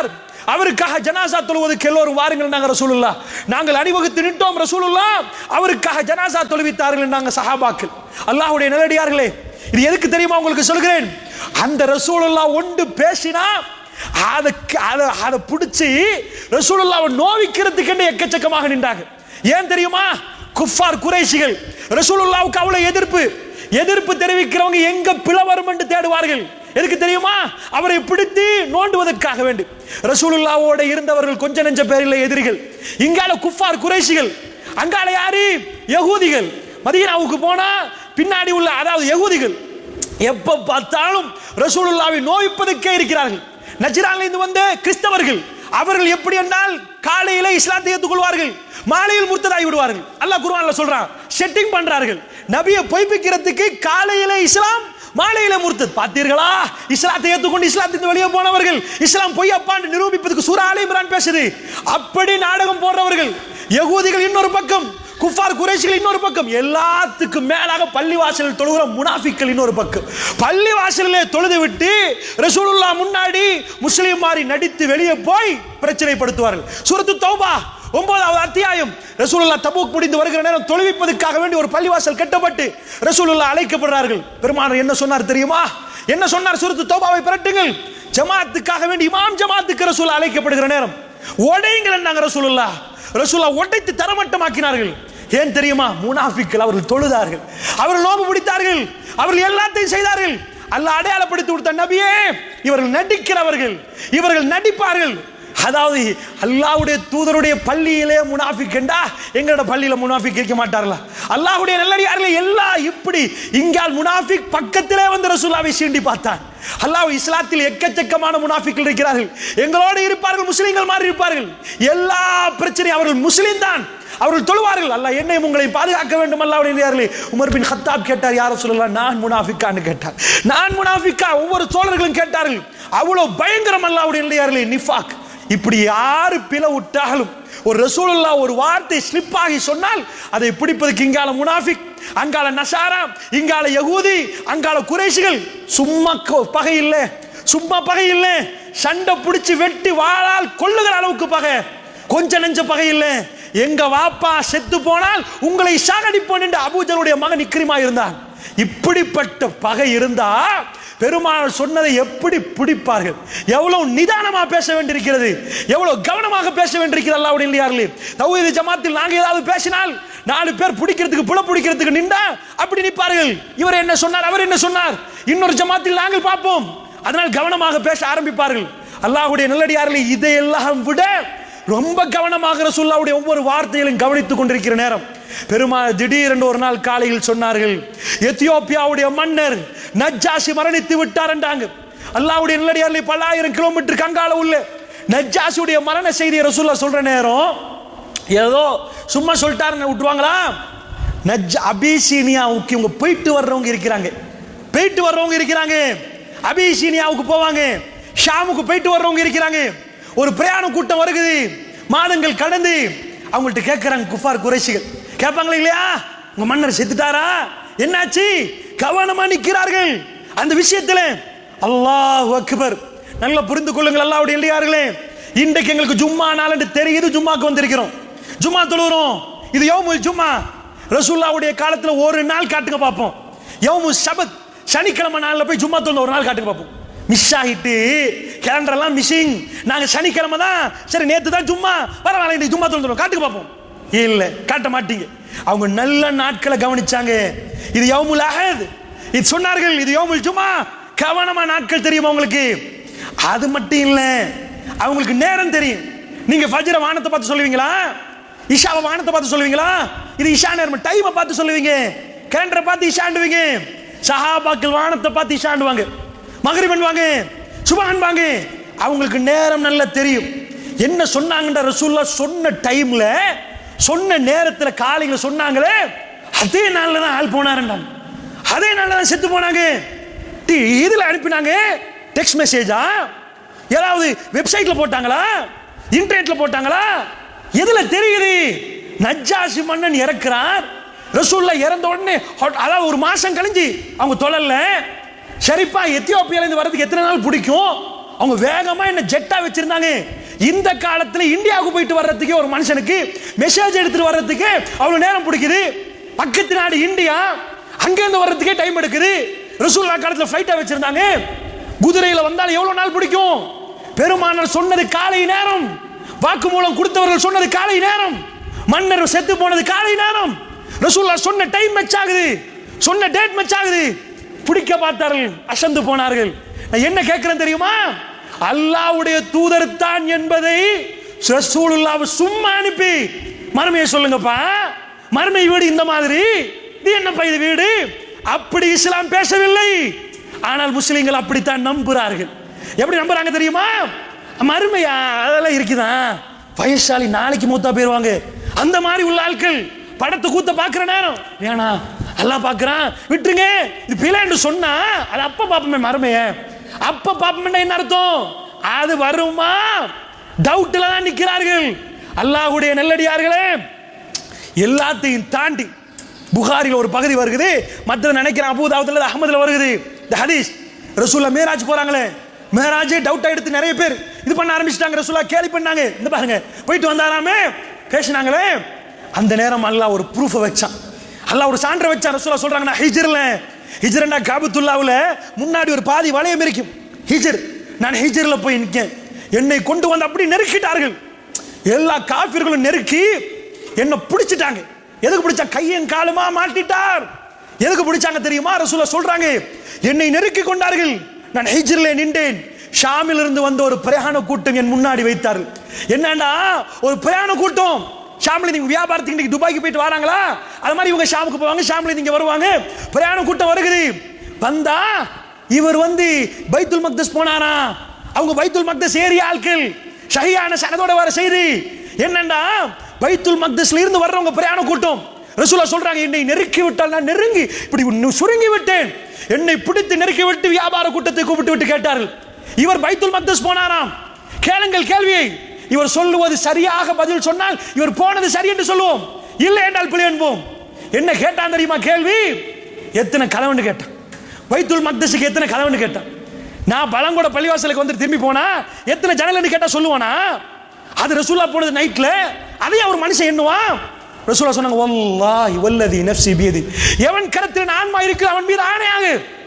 அவருக்காக ஜனாசா தொழுவதற்கு எல்லோரும் வாருங்கள் நாங்கள் ரசூலுல்லாஹ். நாங்கள் அணிவகுத்து நின்றோம் ரசூலுல்லாஹ், அவருக்காக ஜனாசா தொழுவித்தார்கள் நாங்கள் சஹாபாக்கள். அல்லாஹ்வுடைய நல்லடியார்களே, இது எதுக்கு தெரியுமா உங்களுக்கு சொல்கிறேன்? அந்த ரசூலுல்லாஹ் ஒன்று பேசினா அதை அதை பிடிச்சி ரசூலுல்லாஹ்வை நோவிக்கிறதுக்கு எக்கச்சக்கமாக நின்றாங்க. ஏன் தெரியுமா? குஃபார் குறைஷிகள் ரசூலுல்லாஹ்வுக்கு அவ்வளவு எதிர்ப்பு எதிர்ப்பு தெரிவிக்கிறவங்க எங்க பிளவரும் என்று தேடுவார்கள். எதுக்கு தெரியுமா? அவரை பிடித்து நோண்டுவதற்காக வேண்டி. ரசூலுல்லாஹ்வோட இருந்தவர்கள் கொஞ்ச நெஞ்ச பேரில் எதிரிகள். இங்கால குஃபார் குறைஷிகள், அங்கால யாரு? யகூதிகள். மதீனாவுக்கு போனா பின்னாடி உள்ள அதாவது யகூதிகள் எப்ப பார்த்தாலும் ரசூலுல்லாஹ்வை நோய்ப்பதற்கே இருக்கிறார்கள். நஜ்ரான்ல இருந்து வந்த கிறிஸ்தவர்கள் அவர்கள் எப்படி என்றால் காலையில இஸ்லாத்தை ஏற்றுக்கொள்வார்கள், மாலையில் முர்த்ததாகி விடுவார்கள். அல்லாஹ் குர்ஆன்ல சொல்றான், செட்டிங் பண்றார்கள். நபியை பொய்ப்பிக்கிறதுக்கு காலையில இஸ்லாம், மாலையில முர்த்தத். பார்த்தீர்களா? இஸ்லாத்தை ஏற்றுக்கொண்டு இஸ்லாத்திலிருந்து வெளியே போனவர்கள் இஸ்லாம் பொய்யப்பான்னு நிரூபிப்பதற்கு சூரா ஆல இம்ரான் பேசுது. அப்படி நாடகம் போடுறவர்கள் யகூதிகள் இன்னொரு பக்கம், குஃபார் குறைஷிகள் இன்னொரு பக்கம், எல்லாத்துக்கும் மேலாக பள்ளிவாசலில் தொழுகிற முனாஃபிக்கள் இன்னொரு பக்கம். பள்ளிவாசலிலே தொழுது விட்டு ரசூலுல்லாஹ் முன்னாடி முஸ்லிம் மாதிரி நடித்து வெளியே போய் பிரச்சனைப்படுத்துவார்கள். சூரத்து தௌபா ஒன்பதாவது அத்தியாயம். ரசூலுல்லாஹ் தபூக் முடிந்து வருகிற நேரம் தொழுவிப்பதற்காக வேண்டி ஒரு பள்ளிவாசல் கட்டப்பட்டு ரசூலுல்லாஹ் அழைக்கப்படுறார்கள். பெருமானார் என்ன சொன்னார் தெரியுமா? என்ன சொன்னார்? சூரத்து தௌபாவை பிரட்டுங்கள். ஜமாத்துக்காக வேண்டி இமாம் ஜமாத்துக்கு ரசூலுல்லாஹ் அழைக்கப்படுகிற நேரம் உடையுங்கள் என்றாங்க ரசூலுல்லாஹ். ரசூலுல்லாஹ் உடைத்து தரமட்டமாக்கினார்கள். ஏன் தெரியுமா? முனாஃபிக்கள் அவர்கள் தொழுதார்கள், அவர்கள் நோன்பு பிடித்தார்கள், அவர்கள் எல்லாத்தையும் செய்தார்கள். அல்லாஹ் அடையாளப்படுத்தி கொடுத்த நபியே, இவர்கள் நடிக்கிறவர்கள், இவர்கள் நடிப்பார்கள். அதாவது அல்லாஹ்வுடைய தூதருடைய பள்ளியிலே முனாஃபிக் என்றா எங்களோட பள்ளியில முனாஃபிக் இருக்க மாட்டார்களா? அல்லாஹ்வுடைய நல்லடியார்களே எல்லாம் இப்படி. இங்கால் முனாஃபிக் பக்கத்திலே வந்து ரசூலுல்லாஹ்வை சீண்டி பார்த்தான். அல்லாஹ் இஸ்லாத்தில் எக்கச்சக்கமான முனாஃபிக்கள் இருக்கிறார்கள், எங்களோடு இருப்பார்கள், முஸ்லிம்கள் மாதிரி இருப்பார்கள். எல்லா பிரச்சனையும் அவர்கள் முஸ்லிம் தான், அவர்கள் தொழுவார்கள். அல்லாஹ் என்னையும் உங்களை பாதுகாக்க வேண்டும். அல்லாஹ்வுடைய உமர் பின் கத்தாப் கேட்டார், யார சொல்லலாம் நான் முனாஃபிக்கான்னு கேட்டார். நான் முனாஃபிக்கா? ஒவ்வொரு தோழர்களும் கேட்டார்கள். அவ்வளவு பயங்கரம் அல்லாஹ்வுடைய நிஃபாக். இப்படி யாரு பிள விட்டாலும் ஒரு ரசூலுல்லாஹ் ஒரு வார்த்தை ஸ்லிப் ஆகி சொன்னால் அதை பிடிப்பதற்கு இங்கால முனாஃபிக், அங்கால நசாரா, இங்கால யகூதி, அங்கால குறைஷிகள். சும்மா பகை இல்லை, சும்மா பகை இல்லை, சண்டை பிடிச்சி வெட்டி வாளால் கொள்ளுகிற அளவுக்கு பகை. கொஞ்ச நெஞ்ச பகை இல்லை. எங்க வாப்பா செத்து போனால் உங்களை சாகடிப்போன் என்று அபூஜலுடைய மகன் இக்ரிமா இருந்தான். இப்படிப்பட்ட பகை இருந்தா பெருமாள் சொன்னதை எப்படி பிடிப்பார்கள்? எவ்வளவு நிதானமா பேச வேண்டியிருக்கிறது, எவ்வளவு கவனமாக பேச வேண்டியிருக்கிறது. அல்லாஹ்வுடைய இல்லையார்களே, தௌஹீத் ஜமாத்தில் நாங்க ஏதாவது பேசினால் நாலு பேர் பிடிக்கிறதுக்கு புல பிடிக்கிறதுக்கு நின்றா அப்படி நிற்பார்கள். இவர் என்ன சொன்னார், அவர் என்ன சொன்னார், இன்னொரு ஜமாத்தில் நாங்கள் பார்ப்போம். அதனால் கவனமாக பேச ஆரம்பிப்பார்கள். அல்லாஹ்வுடைய நல்லடியார்களே, இதையெல்லாம் விட ரொம்ப கவனமாக ரசூலுல்லாஹ்வுடைய ஒவ்வொரு வார்த்தைகளையும் கவனித்துக் கொண்டிருக்கிற நேரம் பெருமாள் திடீரென்று ஒரு நாள் காலையில் சொன்னார்கள், எத்தியோப்பியாவுடைய மன்னர் நஜ்ஜாஷி மரணித்து விட்டார் என்றாங்க. அல்லாஹ்வுடைய நல்லடியார்களே, பல்லாயிரம் கிலோமீட்டர் கங்கால உள்ள நஜ்ஜாஷியுடைய மரண செய்தியை ரசூலுல்லாஹ் சொல்ற நேரம் ஏதோ சும்மா சொல்லிட்டாருன்னு விட்டுருவாங்களா? நஜ் அபிசீனியாவுக்கு இவங்க போயிட்டு வர்றவங்க இருக்கிறாங்க, போயிட்டு வர்றவங்க இருக்கிறாங்க, அபிசீனியாவுக்கு போவாங்க, ஷாமுக்கு போயிட்டு வர்றவங்க இருக்கிறாங்க. ஒரு பிரயாண கூட்டம் வருகுது, மாதங்கள் கடந்து அவங்கள்ட்ட கேட்கிறாங்க குஃபார் குறைஷிகள், கேட்பாங்களா இல்லையா, உங்க மன்னர் செத்துட்டாரா, என்னாச்சு? கவனமா நிற்கிறார்கள் அந்த விஷயத்தில். அல்லாஹ் அக்பர். நல்லா புரிந்து கொள்ளுங்கள் அல்லாஹ்வுடைய இல்லையார்களே, இன்றைக்கு எங்களுக்கு ஜும்மா நாள் என்று தெரியுது, ஜும்மாக்கு வந்திருக்கிறோம், ஜும்மா தொழுகிறோம். இது யௌமுல் ஜும்மா. ரசூலுல்லாஹ்வுடைய காலத்தில் ஒரு நாள் காட்டுங்க பார்ப்போம். யௌமு சபத், சனிக்கிழமை நாளில் போய் ஜும்மா தொழுந்த ஒரு நாள் காட்டுங்க பார்ப்போம். மிஸ் ஆகிட்டு கேலண்டர் எல்லாம் மிஸ்ஸிங், நாங்க சனிக்கிழமை தான், சரி நேற்று தான் ஜும்மா, பரவாயில்ல இன்னைக்கு ஜும்மா தொழுந்துடும், காட்டுக்கு பார்ப்போம். இல்ல, காட்ட மாட்டீங்க. அவங்க நல்ல நாட்களை கவனிச்சாங்க. இது யௌமுல் அஹத், இது சொன்னார்கள், இது யௌமுல் ஜும்மா. கவனமா நாட்கள் தெரியுமா உங்களுக்கு? அது மட்டும் இல்ல, அவங்களுக்கு நேரம் தெரியும். நீங்க ஃபஜ்ர வானத்தை பார்த்து சொல்லுவீங்களா, இஷாவை வானத்தை பார்த்து சொல்லுவீங்களா? இது இஷா நேரம், டைமை பார்த்து சொல்லுவீங்க, கேலண்டரை பார்த்து இஷாண்டுவீங்க. சஹாபாக்கள் வானத்தை பார்த்து இஷாண்டுவாங்க, மகரிபன் வாங்க, சுபஹான் வாங்க. அவங்களுக்கு நேரம் நல்லா தெரியும். என்ன சொன்னாங்கன்ற ரசூலுல்லாஹ் சொன்ன டைம்ல, சொன்ன நேரத்தில் காலையில சொன்னாங்களே, அதே நாள்ல தான் ஆள் போனாருன்றாங்க, அதே நாள்ல தான் செத்து போனாங்க. இதுல அனுப்பினாங்க, டெக்ஸ்ட் மெசேஜா, ஏதாவது வெப்சைட்ல போட்டாங்களா, இன்டர்நெட்ல போட்டாங்களா, எதுல தெரியுது? நஜ்ஜாஷி மன்னன் இறக்குறார், ரசூலுல்லாஹ் இறந்த உடனே அதாவது ஒரு மாசம் கழிஞ்சு அவங்க தொழல. ஷரீஃபா எத்தியோப்பியால இருந்து வரதுக்கு எத்தனை நாள் பிடிக்கும்? அவங்க வேகமா என்ன ஜெட்டா வச்சிருந்தாங்க. இந்த காலத்துல இந்தியாவுக்கு போயிட்டு வர்றதுக்கு ஒரு மனுஷனுக்கு மெசேஜ் எடுத்துட்டு வர்றதுக்கு அவ்வளவு நேரம் பிடிக்குது. பக்கத்து நாடு இந்தியா, அங்கிருந்து வர்றதுக்கே டைம் எடுக்குது. ரசூலுல்லாஹ் காலத்துல ஃபிளைட்டா வச்சிருந்தாங்க. குதிரையில வந்தால் எவ்வளவு நாள் பிடிக்கும்? பெருமானார் சொன்னது காலை நேரம், வாக்குமூலம் கொடுத்தவர்கள் சொன்னது காலை நேரம், மன்னர் செத்து போனது காலை நேரம். ரசூலுல்லாஹ் சொன்ன டைம் மேட்ச் ஆகுது, சொன்ன டேட் மேட்ச் ஆகுது. பிடிக்க பார்த்தார்கள், அசந்து போனார்கள். நான் என்ன கேட்கிறேன் தெரியுமா? அல்லாஹ்வுடைய தூதர் தான் என்பதை ரசூலுல்லாஹ் சும்மா அனுப்பி மறுமையை சொல்லுங்கப்பா, மறுமை வீடு இந்த மாதிரி, இது என்னப்பா இது வீடு, அப்படி இஸ்லாம் பேசவில்லை. ஆனால் முஸ்லிம்கள் அப்படித்தான் நம்புறார்கள். எப்படி நம்புறாங்க தெரியுமா? மறுமையா அதெல்லாம் இருக்குதான், வயசாலி நாளைக்கு மூத்தா போயிருவாங்க, அந்த மாதிரி உள்ள ஆட்கள் படத்தை கூத்த பாக்குற நேரம் வேணா எல்லாம் பாக்குறான் விட்டுருங்க, இது பிள்ளைன்னு சொன்னா அது அப்ப பாப்பமே மறுமைய, அப்ப பாப்பமே என்ன அர்த்தம்? அது வருமா டவுட்ல தான் நிக்கிறார்கள். அல்லாஹ்வுடைய நல்லடியார்களே, எல்லாத்தையும் தாண்டி புகாரில் ஒரு பகுதி வருகிறது, மற்ற நினைக்கிறேன் அபூ தாவூத்ல அஹ்மதுல வருகிறது. இந்த ஹதீஸ் ரசூலுல்லாஹ் மேராஜ் போறாங்களே, மேராஜே டவுட் எடுத்து நிறைய பேர் இது பண்ண ஆரம்பிச்சிட்டாங்க. ரசூலுல்லாஹ் கேலி பண்ணாங்க. இந்த பாருங்க போயிட்டு வந்தாராமே, பேசினாங்களே, அந்த நேரம் அல்லாஹ் ஒரு ப்ரூஃப் வச்சான், அல்லாஹ் ஒரு சான்று வச்சான். ரசூலுல்லாஹ் சொல்றாங்க, நான் ஹிஜ்ர்ல, ஹிஜ்ர்னா காபத்துல்லாஹ்வுல முன்னாடி ஒரு பாதி வளையம் இருக்கும் ஹிஜ்ர், நான் ஹிஜ்ர்ல போய் நிற்கேன், என்னை கொண்டு வந்து அப்படி நெருக்கிட்டார்கள். எல்லா காஃபிர்களும் நெருக்கி என்ன பிடிச்சிட்டாங்க. எதுக்கு பிடிச்சா? கையும் காலுமா மாட்டிட்டார். எதுக்கு பிடிச்சாங்க தெரியுமா? ரசூலுல்லாஹ் சொல்றாங்க, என்னை நெருக்கி கொண்டார்கள், நான் ஹிஜ்ரில நின்றேன், ஷாமில் இருந்து வந்த ஒரு பிரயாண கூட்டம் என் முன்னாடி வைத்தார்கள். என்னன்னா ஒரு பிரயாண கூட்டம், ஷாமில் நீங்க வியாபாரத்துக்கு துபாய்க்கு போயிட்டு வராங்களா, அது மாதிரி இவங்க ஷாமுக்கு போவாங்க, ஷாமில் நீங்க வருவாங்க, பிரயாண கூட்டம் வருகிறது. வந்தா இவர் வந்து பைத்துல் மக்தஸ் போனாரா, அவங்க பைத்துல் மக்தஸ் ஏரியா ஆட்கள், ஷஹீஹான சனதோட வர செய்தி என்னன்னா பைத்துல் மக்தஸ்ல இருந்து வர்றவங்க பிரயாண கூட்டம். ரசூலுல்லாஹ் சொல்றாங்க, என்னை நெருக்கி விட்டால் நான் நெருங்கி இப்படி சுருங்கி விட்டேன், என்னை பிடித்து நெருக்கி விட்டு வியாபார கூட்டத்தை கூப்பிட்டு விட்டு கேட்டார்கள், இவர் பைத்துல் மக்தஸ் போனாராம், கேளுங்கள் கேள்வியை, இவர் சொல்லுவது சரியாக பதில் சொன்னால் இவர் போனது சரி என்று சொல்லுவோம், இல்லை என்றால் பிழை என்போம். என்ன கேட்டான் தெரியுமா கேள்வி? எத்தனை கதவுன்னு கேட்டான், பைத்துல் மக்தஸுக்கு எத்தனை கதவுன்னு கேட்டான். நான் பழங்கூட பள்ளிவாசலுக்கு வந்து திரும்பி போனா எத்தனை ஜன்னல்னு கேட்டா சொல்லுவானா? அது ரசூலுல்லாஹ் போனது நைட்ல, அதையும் அவர் மனுஷன் எண்ணுவான். ரசூலுல்லாஹ் சொன்னாங்க, வல்லாஹி வல்லதி நஃப்ஸி பியதி, எவன் கரத்தில் ஆன்மா இருக்கு அவன் மீது ஆணையாக.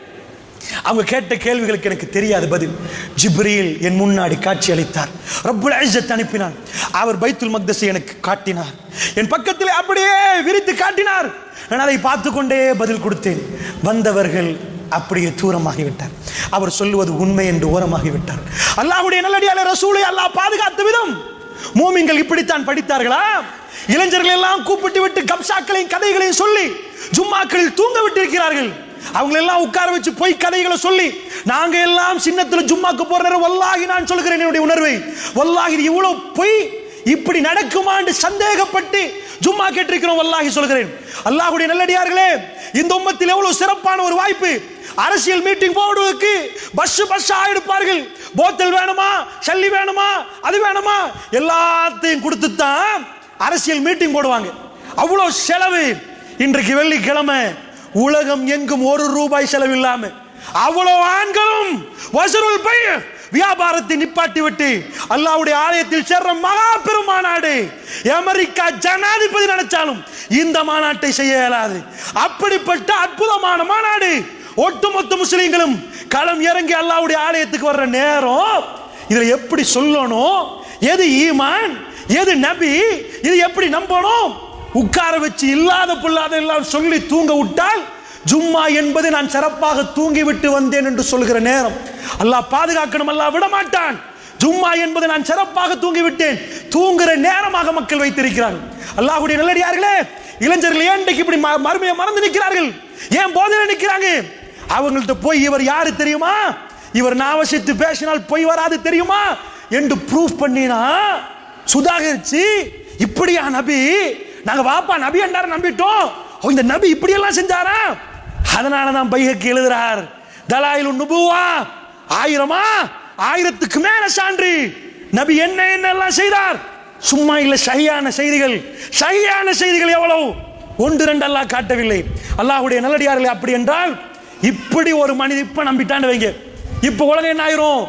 அவங்க கேட்ட கேள்விகளுக்கு எனக்கு தெரியாது பதில். ஜிப்ரீல் என் முன்னாடி காட்சி அளித்தார், ரப்புல் இஸ்ஸத் அனுப்பினார், அவர் பைத்துல் மக்தஸை எனக்கு காட்டினார், என் பக்கத்தில் அப்படியே விரித்து காட்டினார், நான் அதை பார்த்து கொண்டே பதில் கொடுத்தேன். வந்தவர்கள் அப்படியே தூரமாகிவிட்டார், அவர் சொல்லுவது உண்மை என்று ஓரமாகிவிட்டார். அல்லாஹ்வுடைய நல்லடியார்களே, ரசூலை அல்லாஹ் பாதுகாத்த விதம் மூமின்கள் இப்படித்தான் படித்தார்களா? இளைஞர்கள் எல்லாம் கூப்பிட்டு விட்டு கப்சாக்களையும் கதைகளையும் சொல்லி ஜும்மாக்களில் தூங்க விட்டு இருக்கிறார்கள். அவங்க எல்லாம் உட்கார வச்சு போய் கதைகளை சொல்லி, நாங்க எல்லாம் சின்னத்துல ஜும்மாக்கு போற நேரம் வல்லாஹி நான் சொல்கிறேன் என்னுடைய உணர்வை, வல்லாஹி இவ்வளவு பொய் இப்படி நடக்குமா என்று சந்தேகப்பட்டு ஜும்மா கேட்டிருக்கிறோம். வல்லாஹி சொல்கிறேன், அல்லாஹ்வுடைய நல்லடியார்களே, இந்த உம்மத்தில் எவ்வளவு சிறப்பான ஒரு வாய்ப்பு. அரசியல் மீட்டிங் போடுவதற்கு பஸ் பஸ்ஸா எடுப்பார்கள், போத்தல் வேணுமா, சல்லி வேணுமா, அது வேணுமா, எல்லாத்தையும் கொடுத்து தான் அரசியல் மீட்டிங் போடுவாங்க. அவ்வளவு செலவு. இன்றைக்கு வெள்ளிக்கிழமை உலகம் எங்கும் ஒரு ரூபாய் செலவு இல்லாம அவ்வளவு ஆண்களும் வசூல் பை வியாபாரத்தை நிப்பாட்டி விட்டு அல்லாஹ்வுடைய ஆலயத்தில் சேர்ற மகா பெருமாநாடு. அமெரிக்கா ஜனாதிபதி நினைச்சாலும் இந்த மாநாட்டை செய்ய இயலாது. அப்படிப்பட்ட அற்புதமான மாநாடு. ஒட்டுமொத்த முஸ்லிம்களும் களம் இறங்கி அல்லாஹ்வுடைய ஆலயத்துக்கு வர்ற நேரம் இதுல எப்படி சொல்லணும், எது ஈமான், எது நபி, இது எப்படி நம்பணும், உட்கார வச்சு இல்லாத பொல்லாத எல்லாம் சொல்லி தூங்க விட்டால் ஜும்மா என்பது நான் சிறப்பாக தூங்கி விட்டு வந்தேன் என்று சொல்கிற நேரம். அல்லாஹ் பாதுகாக்கணும், அல்லாஹ் விட மாட்டான். ஜும்மா என்பது நான் சிறப்பாக தூங்கி விட்டேன், தூங்குற நேரமாக மக்கள் வைத்திருக்கிறார்கள். அல்லாஹ்வுடைய நல்லடியார்களே, இளைஞர்கள் ஏன் இப்படி மறுமையை மறந்து நிற்கிறார்கள், ஏன் போதையில நிற்கிறாங்க? அவங்கள்ட்ட போய் இவர் யாரு தெரியுமா, இவர் நாவசித்து பேசினால் பொய் வராது தெரியுமா என்று ப்ரூஃப் பண்ணினா சுதாகரிச்சு, இப்படியா நபி, நாங்க வாப்பா நபி என்றார நம்பிட்டோம், இந்த நபி இப்படி எல்லாம் செஞ்சாரா? அதனாலதான் பைஹக்கி எழுதுறார், தலாயிலுன் நுபுவா, ஆயிரமா ஆயிரத்துக்கு மேல சான்று நபி என்ன என்ன எல்லாம் செய்தார். சும்மா இல்ல, ஷஹீஹான செய்திகள், ஷஹீஹான செய்திகள் எவ்வளவு, ஒன்று ரெண்டு அல்லாஹ் காட்டவில்லை. அல்லாஹ்வுடைய நல்லடியார்களே, அப்படி என்றால் இப்படி ஒரு மனித இப்ப நம்பிட்டான்னு வைங்க, இப்ப உலகம் என்ன ஆயிரும்,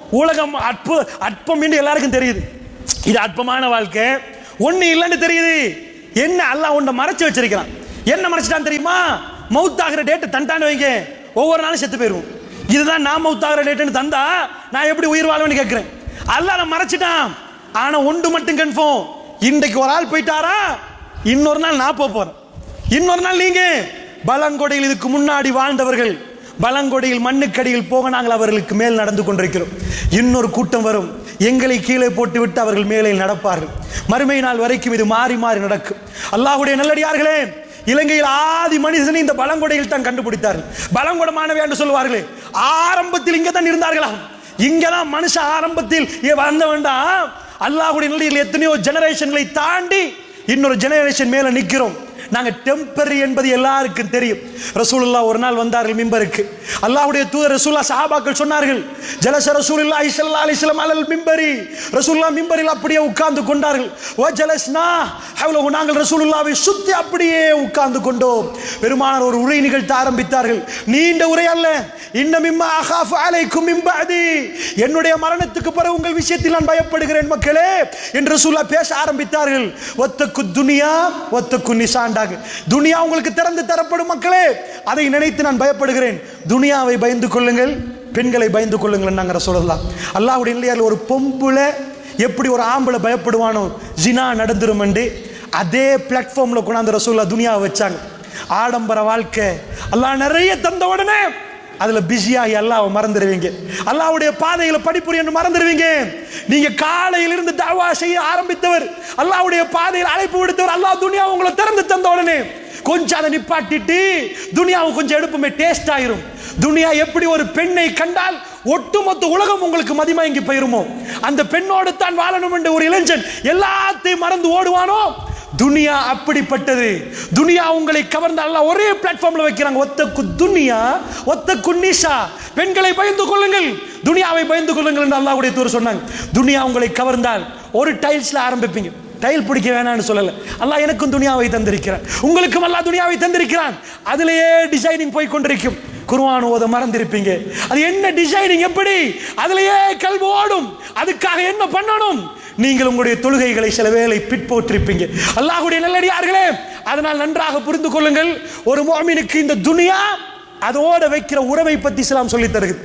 உலகம் அற்ப அற்பம் என்று எல்லாருக்கும் தெரியுது. இது அற்பமான வாழ்க்கை, ஒண்ணு இல்லைன்னு தெரியுது. என்ன அல்லாஹ் உன்னை மறைச்சு வச்சிருக்கிறான். என்ன மறைச்சிட்டான் தெரியுமா? மௌத்தாகிற டேட்டை தண்டான்னு வைங்க, ஒவ்வொரு நாளும் செத்து போயிடுவோம். இதுதான் நான் மௌத்தாகிற டேட்டுன்னு தந்தா நான் எப்படி உயிர் வாழ்வேன்னு கேட்கிறேன். அல்லாஹ் நான் மறைச்சிட்டான். ஆனா ஒன்று மட்டும் கன்ஃபார்ம், இன்றைக்கு ஒரு ஆள் போயிட்டாரா, இன்னொரு நாள் நான் போறேன், இன்னொரு நாள் நீங்க. பலங்கொடையில் இதுக்கு முன்னாடி வாழ்ந்தவர்கள் பலங்கொடையில் மண்ணுக்கடியில் போக நாங்கள் அவர்களுக்கு மேல் நடந்து கொண்டிருக்கிறோம். இன்னொரு கூட்டம் வரும், எங்களை கீழே போட்டு விட்டு அவர்கள் மேலே நடப்பார்கள். மறுமை நாள் வரைக்கும் இது மாறி மாறி நடக்கும். அல்லாஹ்வுடைய நல்லடியார்களே, இலங்கையில் ஆதி மனிதனை இந்த பலங்கொடையில் தான் கண்டுபிடித்தார்கள். பலங்கொடை மாணவி என்று சொல்வார்களே, ஆரம்பத்தில் இங்கே தான் இருந்தார்களா? இங்கதான் மனுஷ ஆரம்பத்தில் வந்த வேண்டாம். அல்லாஹ்வுடைய நல்லடியார்கள் எத்தனையோ ஜெனரேஷன்களை தாண்டி இன்னொரு ஜெனரேஷன் மேல நிற்கிறோம். நாங்க டெம்பரரி என்பது எல்லாருக்கும் தெரியும். ரசூலுல்லாஹ் ஒரு நாள் வந்தார்கள் மிம்பருக்கு. அல்லாஹ்வுடைய தூதர் ரசூலுல்லாஹ் சஹாபாக்கள் சொன்னார்கள், ஜலச ரசூலுல்லாஹி ஸல்லல்லாஹு அலைஹி வஸல்லம் அலல் மிம்பரி. ரசூலுல்லாஹ் மிம்பரில் அப்படியே உட்கார்ந்து கொண்டார்கள். வ ஜலஸ்னா ஹவ்லஹு, நாங்கள் ரசூலுல்லாஹ்வை சுத்தி அப்படியே உட்கார்ந்து கொண்டோம். பெருமானார் ஒரு உரை நிகழ்த்த ஆரம்பித்தார்கள். நீண்ட உரை அல்ல. இன்ன மிம்மா அகாஃபு அலைக்கும் மின் பஅதி, என்னுடைய மரணத்துக்கு பிறகு உங்கள் விஷயத்தில் நான் பயப்படுகிறேன் மக்களே என்று ரசூலுல்லாஹ் பேச ஆரம்பித்தார்கள். வத்தகு துனியா வத்தகு நிசான், துனியா உங்களுக்கு திறந்து தரப்படும் மக்களே, அதை நினைத்து நான் பயப்படுகிறேன். துனியாவை பயந்து கொள்ளுங்கள், பெண்களை பயந்து கொள்ளுங்கள் நாங்கள் சொல்லலாம். அல்லாஹ்வுடைய இல்லையால் ஒரு பொம்புல எப்படி ஒரு ஆம்பளை பயப்படுவானோ ஜினா நடந்துரும் என்று, அதே பிளாட்ஃபார்ம்ல கொண்டாந்து ரசூலுல்லாஹ் துனியாவை வச்சாங்க. ஆடம்பர வாழ்க்கை அல்லாஹ் நிறைய தந்த உடனே அதுல பிஸியாகி அல்லாஹ்வை மறந்துடுவீங்க. அல்லாஹ்வுடைய பாதையில படிப்புரி என்று மறந்துடுவீங்க. நீங்க காலையில் இருந்து தஅவா செய்ய ஆரம்பித்தவர், அல்லாஹ்வுடைய பாதையில் அழைப்பு விடுத்தவர், அல்லாஹ் துனியா உங்களை திறந்து தந்த உடனே கொஞ்சம் அதை நிப்பாட்டிட்டு துனியாவை கொஞ்சம் எடுப்புமே டேஸ்ட் ஆயிரும். துனியா எப்படி ஒரு பெண்ணை கண்டால் ஒட்டுமொத்த உலகம் உங்களுக்கு மதிமயங்கி போயிருமோ, அந்த பெண்ணோடு தான் வாழணும் என்ற ஒரு இளைஞன் எல்லாத்தையும் மறந்து ஓடுவானோ, துனியா அப்படிப்பட்டது. துனியா உங்களை கவர்ந்த அல்லாஹ் ஒரே பிளாட்ஃபார்ம்ல வைக்கிறாங்க. ஒத்தக்கு துனியா ஒத்தக்கு நிஷா, பெண்களை பயந்து கொள்ளுங்கள், துனியாவை பயந்து கொள்ளுங்கள் என்று அல்லாஹ்வுடைய தூதர் சொன்னாங்க. துனியா உங்களை கவர்ந்தால் ஒரு டைல்ஸ்ல ஆரம்பிப்பீங்க. டைல் பிடிக்க வேணாம்னு சொல்லல, அல்லாஹ் எனக்கும் துனியாவை தந்திருக்கிறான், உங்களுக்கும் அல்லாஹ் துனியாவை தந்திருக்கிறான். அதிலேயே டிசைனிங் போய் கொண்டிருக்கும். குர்ஆன் ஓத மறந்திருப்பீங்க. அது என்ன டிசைனிங், எப்படி அதிலேயே கல்வி ஓடும். அதுக்காக என்ன பண்ணணும்? நீங்கள் உங்களுடைய தொழுகைகளை சில வேளை பிற்போற்றிருப்பீங்க. அல்லாஹ்வுடைய நல்லடியார்களே, அதனால் நன்றாக புரிந்து கொள்ளுங்கள், ஒரு முஃமினுக்கு இந்த துனியா அதோட வைக்கிற உறவை பத்தி இஸ்லாம் சொல்லி தருகிறது.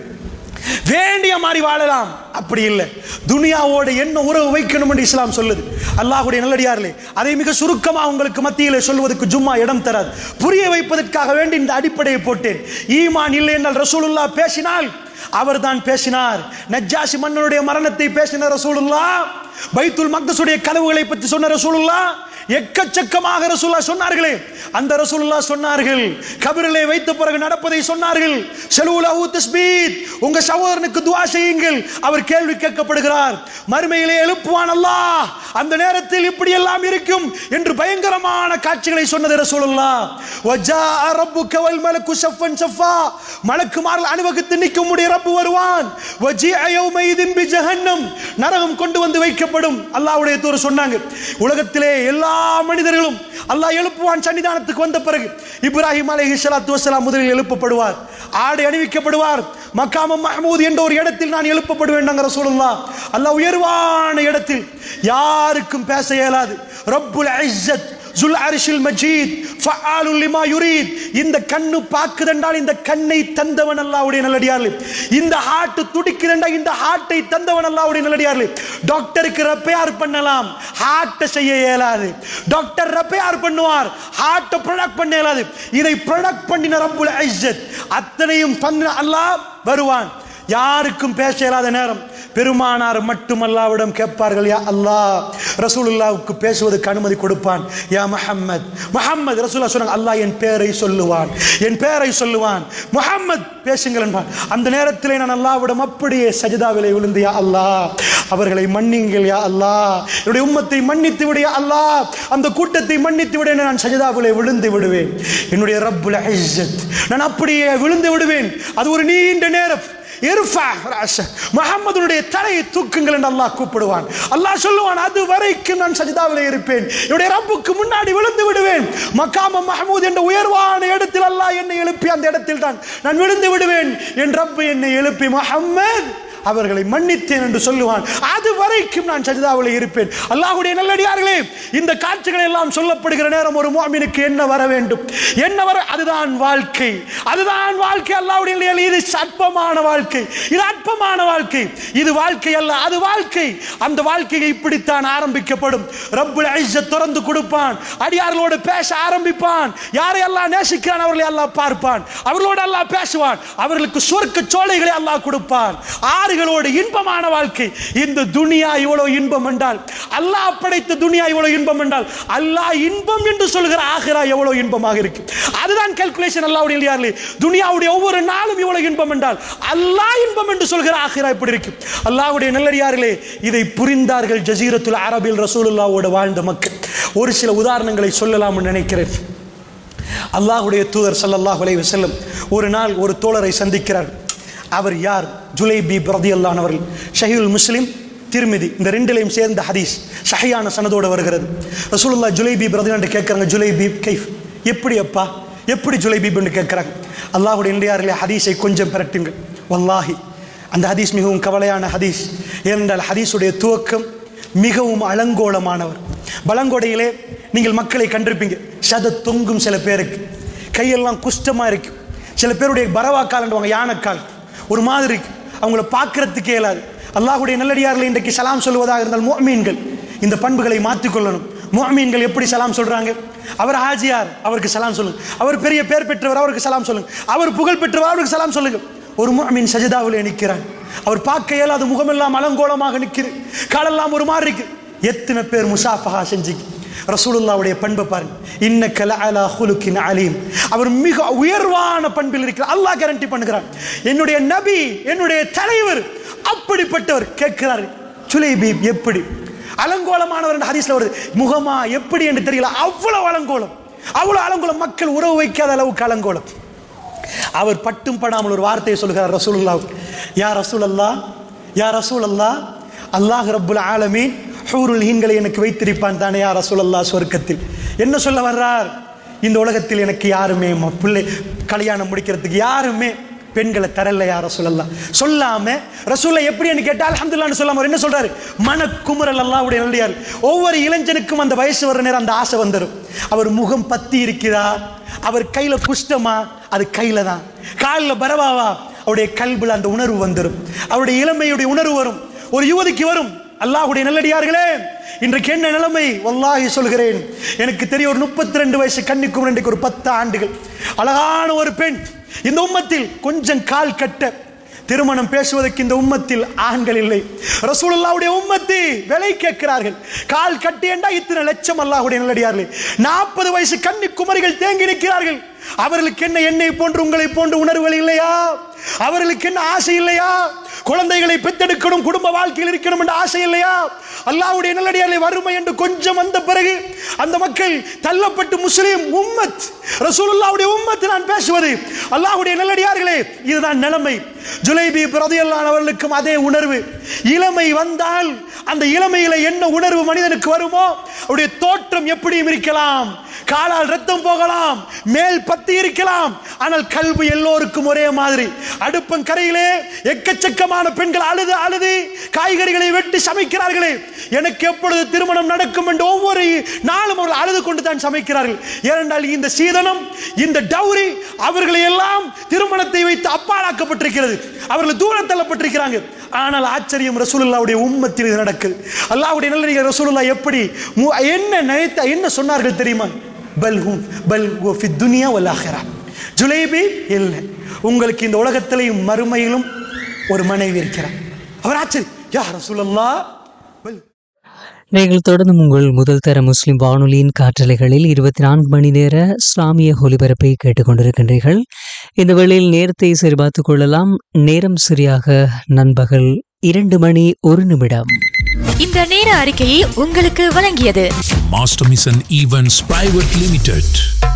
வேண்டிய மாதிரி வாழலாம், அப்படி இல்லை. துனியாவோட என்ன உறவு வைக்கணும் என்று இஸ்லாம் சொல்லுது. அல்லாஹ்வுடைய நல்லடியார்களே, அதை மிக சுருக்கமாக உங்களுக்கு மத்தியிலே சொல்வதற்கு ஜும்மா இடம் தராது. புரிய வைப்பதற்காக வேண்டி இந்த அடிப்படையை போட்டேன். ஈமான் இல்லை என்றால் ரசூலுல்லாஹ் பேசினால் அவர் தான் பேசினார். நஜ்ஜாஷி மன்னனுடைய மரணத்தை பேசின ரசூலுல்லாஹ், பைத்துல் மக்தஸுடைய கதவுகளை பற்றி சொன்ன ரசூலுல்லாஹ், எக்கச்சக்கமாக ரசூலுல்லாஹ் சொன்னார்களே, அந்த ரசூலுல்லாஹ் சொன்னார்கள். கபரிலே வைத்த பிறகு நடப்பதை சொன்னார்கள். ஸலூலஹு தஸ்பீத், உங்க சகோதரனுக்கு துஆ செய்யுங்கள், அவர் கேள்வி கேட்கப்படுகிறார், மறுமையிலே எழுப்புவான் அல்லாஹ், அந்த நேரத்தில் இப்படி எல்லாம் இருக்கும் என்று பயங்கரமான காட்சிகளை சொன்னது ரசூலுல்லாஹ். வஜாஅ ரப்புக வல் மலக்கு ஸஃபன் ஸஃபா, மலக்குமார்கள் அணிவகுத்து நிற்கும் உடைய ரப்பு வருவான். வஜீஅ யௌமைதின் பிஜஹன்னம், நரகம் கொண்டு வந்து வைக்கப்படும். அல்லாஹ்வுடைய தூதர் சொன்னாங்க, உலகத்திலே எல்லா மனிதர்களும் அல்லாஹ் எழுப்புவான். சன்னிதானத்துக்கு வந்த பிறகு இப்ராஹிம் அலைஹிஸ்ஸலாத்து வஸ்ஸலாம் முதலில் எழுப்பப்படுவார், ஆடை அணிவிக்கப்படுவார். மக்காமம் மஹ்மூத் என்ற ஒரு இடத்தில் நான் எழுப்பப்படுவேன் நாங்க ரசூலுல்லாஹ். அல்லாஹ் உயர்வான இடத்தில் யாருக்கும் பேச இயலாது. ரப்புல் இஸ்ஸத் ஜுல் அர்ஷில் மஜீத் ஃபஆலுல் லிமா யுரீத், இந்த கண்ணு பாக்குதென்றால் இந்த கண்ணை தந்தவன் அல்லாஹ்வுடைய நல்லடியார்களே. இந்த ஹார்ட் துடிக்குதென்றா இந்த ஹார்ட்டை தந்தவன் அல்லாஹ்வுடைய நல்லடியார்களே. டாக்டருக்கு ரிப்பேர் பண்ணலாம், ஹார்ட்டை செய்ய இயலாது. டாக்டர் ரிப்பேர் பண்ணுவார், ஹார்ட்டை ப்ரொடக்ட் பண்ண இயலாது. இதை ப்ரொடக்ட் பண்ணின ரப்புல் இஸ்ஸத் அத்தனையும் பண்ண அல்லாஹ் வருவான். யாருக்கும் பேச இயலாத நேரம் பெருமானார் மட்டும் அல்லாஹ்விடம் கேட்பார்கள், யா அல்லாஹ், ரசூலுல்லாஹ்வுக்கு பேசுவதற்கு அனுமதி கொடுப்பான். யா முஹம்மத், முஹம்மத், ரசூலுல்லாஹ் சொன்னாங்க, அல்லாஹ் என் பேரை சொல்லுவான், என் பேரை சொல்லுவான், முஹம்மத் பேசுங்கள் என்பான். அந்த நேரத்திலே நான் அல்லாஹ்விடம் அப்படியே சஜிதாவிலே விழுந்து, யா அல்லாஹ், அவர்களை மன்னிங்கள் யா அல்லாஹ், என்னுடைய உம்மத்தை மன்னித்து விடு யா அல்லாஹ், அந்த கூட்டத்தை மன்னித்து விடு, நான் சஜிதாவிலே விழுந்து விடுவேன். என்னுடைய ரப்புல் இஸ்ஸத், நான் அப்படியே விழுந்து விடுவேன். அது ஒரு நீண்ட நேரம். முஹம்மதுடைய தலையை தூக்குங்கள் என்று அல்லாஹ் கூப்பிடுவான். அல்லாஹ் சொல்லுவான், அது வரைக்கும் நான் சஜிதாவிலே இருப்பேன், என்னுடைய ரப்புக்கு முன்னாடி விழுந்து விடுவேன். மகாம மஹ்மூத் என்ற உயர்வான இடத்தில் அல்லாஹ் என்னை எழுப்பி அந்த இடத்தில் தான் நான் விழுந்து விடுவேன். என் ரப்பு என்னை எழுப்பி, முஹம்மத் அவர்களை மன்னித்தேன் என்று சொல்லுவான். அது வரைக்கும் நான் சஜிதாவில் இருப்பேன். அல்லாஹ்வுடைய நல்லடியார்களே, இந்த காட்சிகள் எல்லாம் சொல்லப்படுகிற நேரம் ஒரு முஃமினுக்கு என்ன வர வேண்டும், என்ன வர, அதுதான் வாழ்க்கை, அதுதான் வாழ்க்கை. அல்லாஹ்வுடைய நல்லடியார்களே, இது அற்பமான வாழ்க்கை, இது அற்பமான வாழ்க்கை, இது வாழ்க்கை அல்ல, அது வாழ்க்கை. அந்த வாழ்க்கையை இப்படித்தான் ஆரம்பிக்கப்படும். ரப்புல் இஸ்ஸத் திறந்து கொடுப்பான், அடியார்களோடு பேச ஆரம்பிப்பான். யாரை அல்லாஹ் நேசிக்கிறான் அவர்களை அல்லாஹ் பார்ப்பான், அவர்களோடு அல்லாஹ் பேசுவான், அவர்களுக்கு சொர்க்க சோலைகளை அல்லாஹ் கொடுப்பான், ஆறுகளோடு இன்பமான வாழ்க்கை. இந்த துனியா இவ்வளவு இன்பம் என்றால், அல்லாஹ் படைத்த துனியா இவ்வளவு இன்பம் என்றால், அல்லாஹ் இன்பம் என்று சொல்கிற ஆகிரா எவ்வளவு இன்பமாக இருக்கு. அதுதான் கால்குலேஷன். அல்லாஹ்வுடைய நல்லடியார்களே, துனியாவுடைய ஒவ்வொரு நாளும் இவ்வளவு இன்பம் என்றால், அல்லாஹ் இன்பம் என்று சொல்கிற ஆகிரா எப்படி இருக்கு. அல்லாஹ்வுடைய நல்லடியார்களே, இதை புரிந்தார்கள் ஜஸீரத்துல் அரபில் ரசூலுல்லாஹ்வோடு வாழ்ந்த மக்கள். ஒரு சில உதாரணங்களை சொல்லலாம் நினைக்கிறேன். அல்லாஹ்வுடைய தூதர் ஸல்லல்லாஹு அலைஹி வஸல்லம் ஒரு நாள் ஒரு தோழரை சந்திக்கிறார். அவர் யார்? ஜுலைபீப் ரலியல்லாஹு அன்ஹு அவர்கள். ஸஹீஹுல் முஸ்லிம், திர்மிதி, இந்த ரெண்டிலையும் சேர்ந்த ஹதீஸ் ஸஹீஹான சனதோடு வருகிறது. ரசூலுல்லாஹ் ஜுலைபீப் ரலியல்லாஹு அன்ஹு கேட்குறாங்க, ஜுலைபீப் கைஃப், எப்படி அப்பா, எப்படி ஜுலைபீப் என்று கேட்குறாங்க. அல்லாஹ்வுடைய நல்லடியார்களே, ஹதீஸை கொஞ்சம் பிரட்டுங்கள். வல்லாஹி அந்த ஹதீஸ் மிகவும் கவலையான ஹதீஸ். ஏனென்றால் ஹதீஸுடைய துவக்கம் மிகவும் அலங்கோலமானவர். பலங்கொடையிலே நீங்கள் மக்களை கண்டிருப்பீங்க, சத தொங்கும், சில பேருக்கு கையெல்லாம் குஷ்டமாக இருக்கு, சில பேருடைய பரவாக்கால்ன்றவாங்க, யானைக்கால் ஒரு மாதிரி இருக்கு, அவங்கள பார்க்கறதுக்கே இயலாது. அல்லாஹ்வுடைய நல்லடியார்கள் இன்றைக்கு சலாம் சொல்வதாக இருந்தால் முஃமின்கள் இந்த பண்புகளை மாற்றிக்கொள்ளணும். முஃமின்கள் எப்படி சலாம் சொல்றாங்க? அவர் ஹாஜியார், அவருக்கு சலாம் சொல்லுங்க. அவர் பெரிய பேர் பெற்றவர், அவருக்கு சலாம் சொல்லுங்க. அவர் புகழ் பெற்றவர், அவருக்கு சலாம் சொல்லுங்க. ஒரு முஃமின் சஜிதாவிலே நிற்கிறான், அவர் பார்க்க இயலாத, முகமெல்லாம் அலங்கோலமாக நிற்கிறது, காலெல்லாம் ஒரு மாதிரி இருக்கு. எத்தனை பேர் முசாஃபஹா செஞ்சீங்க? ரசூலுல்லாஹ்வுடைய பண்பை பாருங்க. இன்னக லஅலா குலுகின் அலீம். அவர் மிக உயர்வான பண்பில் இருக்கிறார். அல்லாஹ் கேரண்டி பண்ணுகிறார், என்னுடைய நபி, என்னுடைய தலைவர் அப்படிப்பட்டவர். கேட்கிறார், ஜுலைபீப் எப்படி அலங்கோலமானவர் என்று ஹதீஸ்ல வருது. முகமா எப்படி என்று தெரியல, அவ்வளவு அலங்கோலம், அவ்வளவு அலங்கோலம், மக்கள் உறவு வைக்காத அளவுக்கு அலங்கோலம். அவர் பட்டும் படாமல் ஒரு வார்த்தையை சொல்கிறார் ரசூலுல்லாஹ், யா ரசூலல்லாஹ், யா ரசூலல்லாஹ், அல்லாஹ் ரப்புல் ஆலமீன் ஹூருல் ஹீன்களை எனக்கு வைத்திருப்பான் தானே யா ரசூலல்லாஹ் சொர்க்கத்தில். என்ன சொல்ல வர்றார்? இந்த உலகத்தில் எனக்கு யாருமே பிள்ளை கல்யாணம் முடிக்கிறதுக்கு யாருமே பெண்களை தரல யா ரசூலல்லாஹ். சொல்லாம ரசூலை எப்படி என்று கேட்டால் அல்ஹம்துலில்லாஹ்னு சொல்லாம அவர் என்ன சொல்றாரு? மனக்குமுறல். அல்லாஹ்வுடைய நல்லடியார், ஒவ்வொரு இளைஞனுக்கும் அந்த வயசு வர நேரம் அந்த ஆசை வந்துடும். அவர் முகம் பத்தி இருக்கிறா, அவர் கையில குஷ்டமா, அது கையில தான், காலில் பரவாவா, அவருடைய கல்புல அந்த உணர்வு வந்துடும், அவருடைய இளமையுடைய உணர்வு வரும், ஒரு யுவதிக்கு வரும். அல்லாஹ்வுடைய நல்லடியார்களே, இன்றைக்கு என்ன நிலைமை? வல்லாஹி சொல்கிறேன், எனக்கு தெரிய ஒரு முப்பத்தி ரெண்டு வயசு கன்னிக்கும் இன்றைக்கு ஒரு பத்து ஆண்டுகள், அழகான ஒரு பெண் இந்த உம்மத்தில் கொஞ்சம் கால் கட்ட திருமணம் பேசுவதற்கு இந்த உம்மத்தில் ஆண்கள் இல்லை. ரசூலுல்லாஹ்வுடைய உம்மத்தி விலை கேட்கிறார்கள். கால் கட்டி என்றா இத்தனை லட்சம். அல்லாஹ்வுடைய நல்லடியார்களே, நாற்பது வயசு கன்னி குமரிகள் தேங்கி நிற்கிறார்கள். அவர்களுக்கு என்ன என்னை போன்று உங்களை போன்று உணர்வுகள் இல்லையா? அவர்களுக்கு என்ன ஆசை இல்லையா? குழந்தைகளை பெற்றெடுக்கணும், குடும்ப வாழ்க்கையில் இருக்கணும் என்ற ஆசை இல்லையா? அல்லாஹ்வுடைய நல்லடியார்களே, வறுமை என்று கொஞ்சம் வந்த பிறகு அந்த மக்கள் தள்ளப்பட்டு முஸ்லிம் உம்மத், ரசூலுல்லாஹ்வுடைய உம்மத் நான் பேசுவது. அல்லாஹ்வுடைய நல்லடியார்களே, இதுதான் நிலைமை. ஜுலைபீப் ரலியல்லாஹு அன்ஹு அவர்களுக்கும் அதே உணர்வு. இளமை வந்தால் அந்த இளமையில என்ன உணர்வு மனிதனுக்கு வருமோ, அவருடைய தோற்றம் எப்படியும் இருக்கலாம், காலால் ரத்தம் போகலாம், மேல் பத்தி இருக்கலாம், ஆனால் கல்வி எல்லோருக்கும் ஒரே மாதிரி. அடுப்பங்கரையிலே எக்கச்சக்கமான பெண்கள் அழுது அழுது காய்கறிகளை வெட்டி சமைக்கிறார்களே, எனக்கு எப்பொழுது திருமணம் நடக்கும் என்று ஒவ்வொரு நாளும் அவர்கள் அழுது கொண்டு தான் சமைக்கிறார்கள். ஏனென்றால் இந்த சீதனம், இந்த டௌரி அவர்களை எல்லாம் திருமணத்தை வைத்து அப்பாலாக்கப்பட்டிருக்கிறது, அவர்கள் தூரம் தள்ளப்பட்டிருக்கிறாங்க. ஆனால் ஆச்சரியம், ரசூலுல்லாஹ்வுடைய உம்மத்தில் இது நடக்குது. அல்லாஹ்வுடைய நல்லடியார் ரசூலுல்லாஹ் எப்படி என்ன நினைத்த என்ன சொன்னார்கள் தெரியுமா? பல்ஹும் பல் ஃபி துன்யா வல் ஆখিরা. ஜுலைபீப், இல்லை, உங்களுக்கு இந்த உலகத்திலேயும் மறுமையிலும் ஒரு மனைவி இருக்கிறார். அவர் ஆச்சரியம், யா ரசூலல்லாஹ். நீங்கள் தொடர்ந்து உங்கள் முதல் தர முஸ்லிம் வானொலியின் காற்றலைகளில் இருபத்தி நான்கு மணி நேர இஸ்லாமிய ஒலிபரப்பை கேட்டுக்கொண்டிருக்கின்றீர்கள். இந்த வேளையில் நேரத்தை சரிபார்த்துக் கொள்ளலாம். நேரம் சரியாக நண்பகல் இரண்டு மணி ஒரு நிமிடம். இந்த நேர அறிக்கையை உங்களுக்கு வழங்கியது master mission events private limited.